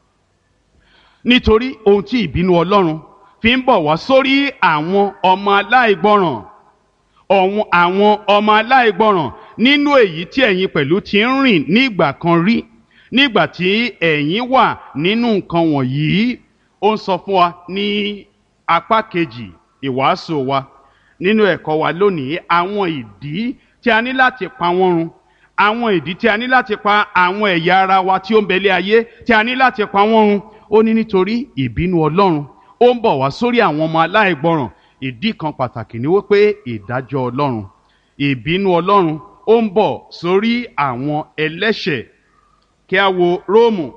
nítorí ohun tí ìbínú Ọlọ́run fi ń bọ̀ wá sórí àwọn ọmọ aláìgbọràn, ọ̀hún àwọn ọmọ aláìgbọràn nínú èyí tí ẹ̀yin pẹ̀lú ti ń rìn nígbà kan rí, nígbà tí ẹ̀yin wà nínú nǹkan wọ̀nyí. Ó ń sọ fún wa ní apá kejì ìwàásù wa nínú ẹ̀kọ́ wa lónìí àwọn ìdí tí a ní láti pa wọ́n run, àwọn ìdí tí a ní láti pa àwọn ẹ̀yà ara wa tí ó ń bẹ̀lẹ̀ ayé tí a ní láti pa wọ́n run. Ó ní nítorí ìbínú Ọlọ́run ó ń bọ̀ wá sórí àwọn ọmọ aláìgbọràn. Ìdí kan pàtàkì ni wípé ìdájọ́ Ọlọ́run, ìbínú Ọlọ́run ó ń bọ̀ sórí àwọn ẹlẹ́ṣẹ̀. Kí a wo Róòmù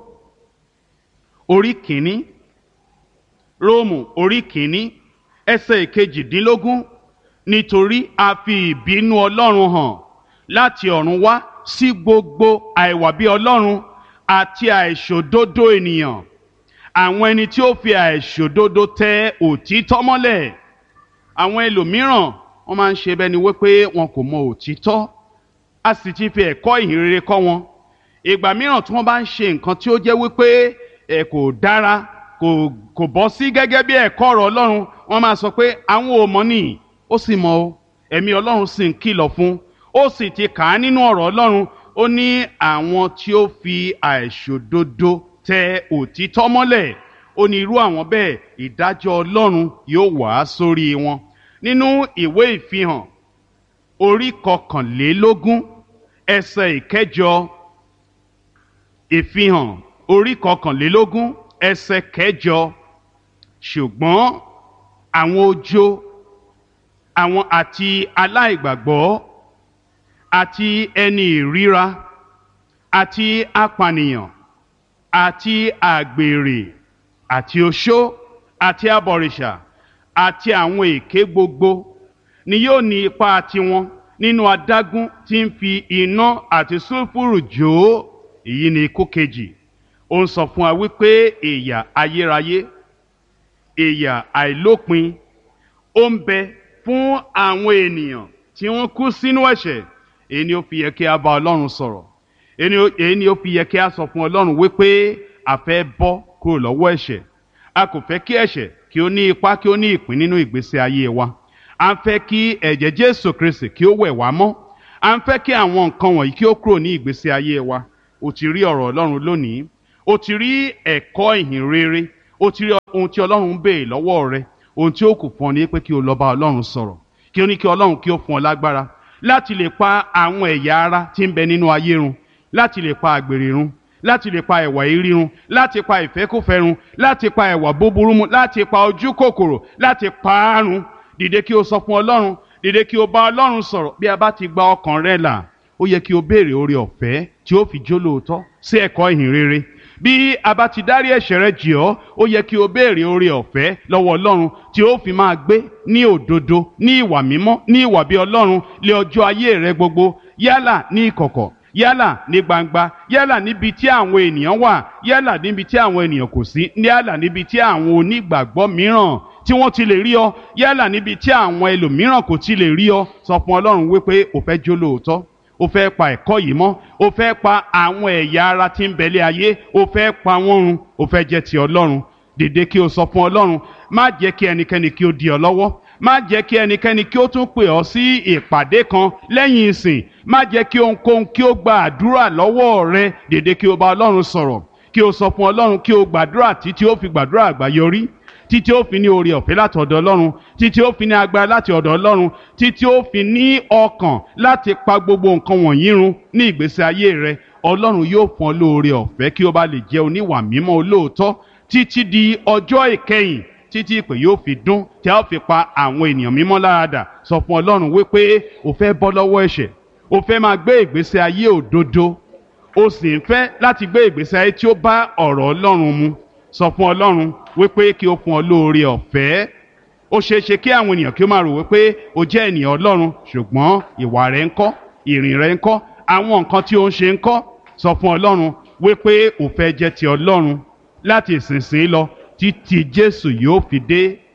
orí kìíní, Róòmù orí kìíní ẹsẹ̀ ìkejìdínlógún. Nítorí a fi ìbínú Ọlọ́run hàn láti ọ̀run wá sí gbogbo àìwà bí Ọlọ́run àti àìṣòdodo ènìyàn, àwọn ẹni tí ó fi àìṣòdodo tẹ òtítọ́ mọ́lẹ̀. Àwọn ẹlòmíràn wọ́n máa ń ṣe bẹ́ẹ̀ ni wípé wọn kò mọ òtítọ́, a sì ti fi ẹ̀kọ́ ìhìnrere kọ́ wọn. Ìgbà mìíràn tí wọ́n bá ń ṣe nǹkan tí ó jẹ́ wípé ẹ̀ kò dára, kò kò bọ́ sí gẹ́gẹ́ bí ẹ̀kọ́ ọ̀rọ̀ Ọlọ́run, wọ́n máa sọ pé àwọn ò mọ̀ nìyí. Ó sì mọ̀ o, ẹ̀mí Ọlọ́run sì ń kìlọ̀ fún, ó sì ti kà á nínú ọ̀rọ̀ Ọlọ́run. Ó ní àwọn tí ó fi àìṣòdodo tẹ òtítọ́ mọ́lẹ̀, ó ní irú àwọn bẹ́ẹ̀ ìdájọ́ Ọlọ́run yóò wá sórí wọn. Nínú ìwé ìfihàn orí kọkànlélógún ẹsẹ̀ ìkẹjọ, ìfihàn orí kọkànlélógún ẹsẹ̀ kẹjọ, ṣùgbọ́n àwọn ojo, àwọn àti aláìgbàgbọ́ àti ẹni ìríra àti apànìyàn àti àgbèrè àti oṣó àti abọ̀rìṣà àti àwọn èké gbogbo ni yóò ní ipa tiwọn nínú adágún tí ń fi iná àti sulfuru jó. Èyí ni ikú kejì. Ó ń sọ fún wa wípé ìyà ayérayé, ìyà àìlópin ó ń bẹ fún àwọn ènìyàn tí wọ́n kú sínú ẹ̀ṣẹ̀. Èyí ni ó fi yẹ kí a bá Ọlọ́run sọ̀rọ̀. Èyí ni ó fi yẹ kí a sọ fún Ọlọ́run wípé a fẹ́ bọ́ kúrò lọ́wọ́ ẹ̀ṣẹ̀. A kò fẹ́ kí ẹ̀ṣẹ̀ kí ó ní ipa, kí ó ní ìpín nínú ìgbésí ayé wa. A fẹ́ kí ẹ̀jẹ̀ Jésù Kristi kí ó wẹ̀ wá mọ́. à ń fẹ́ kí àwọn nǹkan wọ̀nyí kí ó kúrò ní ìgbésí ayé wa. O ti rí ọ̀rọ̀ Ọlọ́run lónìí, o ti rí ẹ̀kọ́ ìhìn rere, o ti rí ohun tí Ọlọ́run ń béè lọ́wọ́ rẹ. Ohun tí ó kù fún ọ ni pé kí o lọ bá Ọlọ́run sọ̀rọ̀, kí o ní kí Ọlọ́run kí ó fún ọ lágbára láti lè pa àwọn ẹ̀yà ara tí ń bẹ nínú ayé run, láti lè pa àgbèrè run, láti lè pa ẹ̀wà èérí run, láti pa ìfẹ́kúfẹ̀ẹ́ run, láti pa ẹ̀wà búburú mu, láti pa ojú kòkòrò, láti pa á run. Dìde kí o sọ fún Ọlọ́run, dìde kí o bá Ọlọ́run sọ̀rọ̀. Bí a bá ti gba ọkàn rẹ là, ó yẹ kí o béèrè oore ọ̀fẹ́ tí ó fi jólóòtọ́ sí ẹ̀kọ́ ìhìn rere. Bí a bá ti dárí ẹ̀ṣẹ̀ rẹ jì ọ́, ó yẹ kí o béèrè oore ọ̀fẹ́ lọ́wọ́ Ọlọ́run tí ó fi máa gbé ní òdodo, ní ìwà mímọ́, ní ìwà bí Ọlọ́run lé ọjọ́ ayé rẹ gbogbo, yálà ní ìkọ̀kọ̀, yálà ní gbangba, yálà níbi tí àwọn ènìyàn wà, yálà níbi tí àwọn ènìyàn kò sí, yálà níbi tí àwọn onígbàgbọ́ mìíràn tí wọ́n ti lè rí ọ, yálà níbi tí àwọn ẹlòmíràn kò ti lè rí ọ. Sọ fún Ọlọ́run wípé o fẹ́ jólóòtọ́, o fẹ́ pa ẹ̀kọ́ yìí mọ́, o fẹ́ pa àwọn ẹ̀yà ara tí ń bẹ̀lẹ̀ ayé, o fẹ́ pa wọ́n run, o fẹ́ jẹ́ ti Ọlọ́run. Dìde kí o sọ fún Ọlọ́run, má jẹ́ kí ẹnikẹ́ni kí ó dí ọ lọ́wọ́, má jẹ́ kí ẹnikẹ́ni kí ó tún pè ọ́ sí ìpàdé kan lẹ́yìn ìsìn, má jẹ́ kí ohunkóhun kí ó gba àdúrà lọ́wọ́ rẹ. Dìde kí o bá Ọlọ́run sọ̀rọ̀, kí o sọ fún Ọlọ́run, kí o gbàdúrà títí ó fi gbàdúrà àgbáyọrí, títí ó fi ní oore ọ̀fẹ́ láti ọ̀dọ̀ Ọlọ́run, títí ó fi ní agbára láti ọ̀dọ̀ Ọlọ́run, títí ó fi ní ọkàn láti pa gbogbo nǹkan wọ̀nyí run ní ìgbésí ayé rẹ. Ọlọ́run yóò fún ọ lóore ọ̀fẹ́ kí o bá lè jẹ́ oníwà mímọ́ olóòótọ́ títí di ọjọ́ ìkẹyìn, títí ìpè yóò fi dún tí a ó fi pa àwọn ènìyàn mímọ́ láradà. Sọ fún Ọlọ́run wípé o fẹ́ bọ́ lọ́wọ́ ẹ̀ṣẹ̀, o fẹ́ máa gbé ìgbésí ayé òdodo, o sì ń fẹ́ láti gbé ìgbésí ayé tí ó bá ọ̀rọ̀ Ọlọ́run mu. Sọ fún Ọlọ́run wípé kí o fún ọ lóore ọ̀fẹ́. Ó ṣeé ṣe kí àwọn ènìyàn kí ó máa rò wípé o jẹ́ ènìyàn Ọlọ́run, ṣùgbọ́n ìwà rẹ ńkọ́, ìrìn rẹ ńkọ́, àwọn nǹkan tí o ń ṣe ńkọ́. Sọ fún Ọlọ́run wípé o fẹ́ jẹ́ ti Ọlọ́run láti ìsinsìnyí lọ títí Jésù yóò fi dé.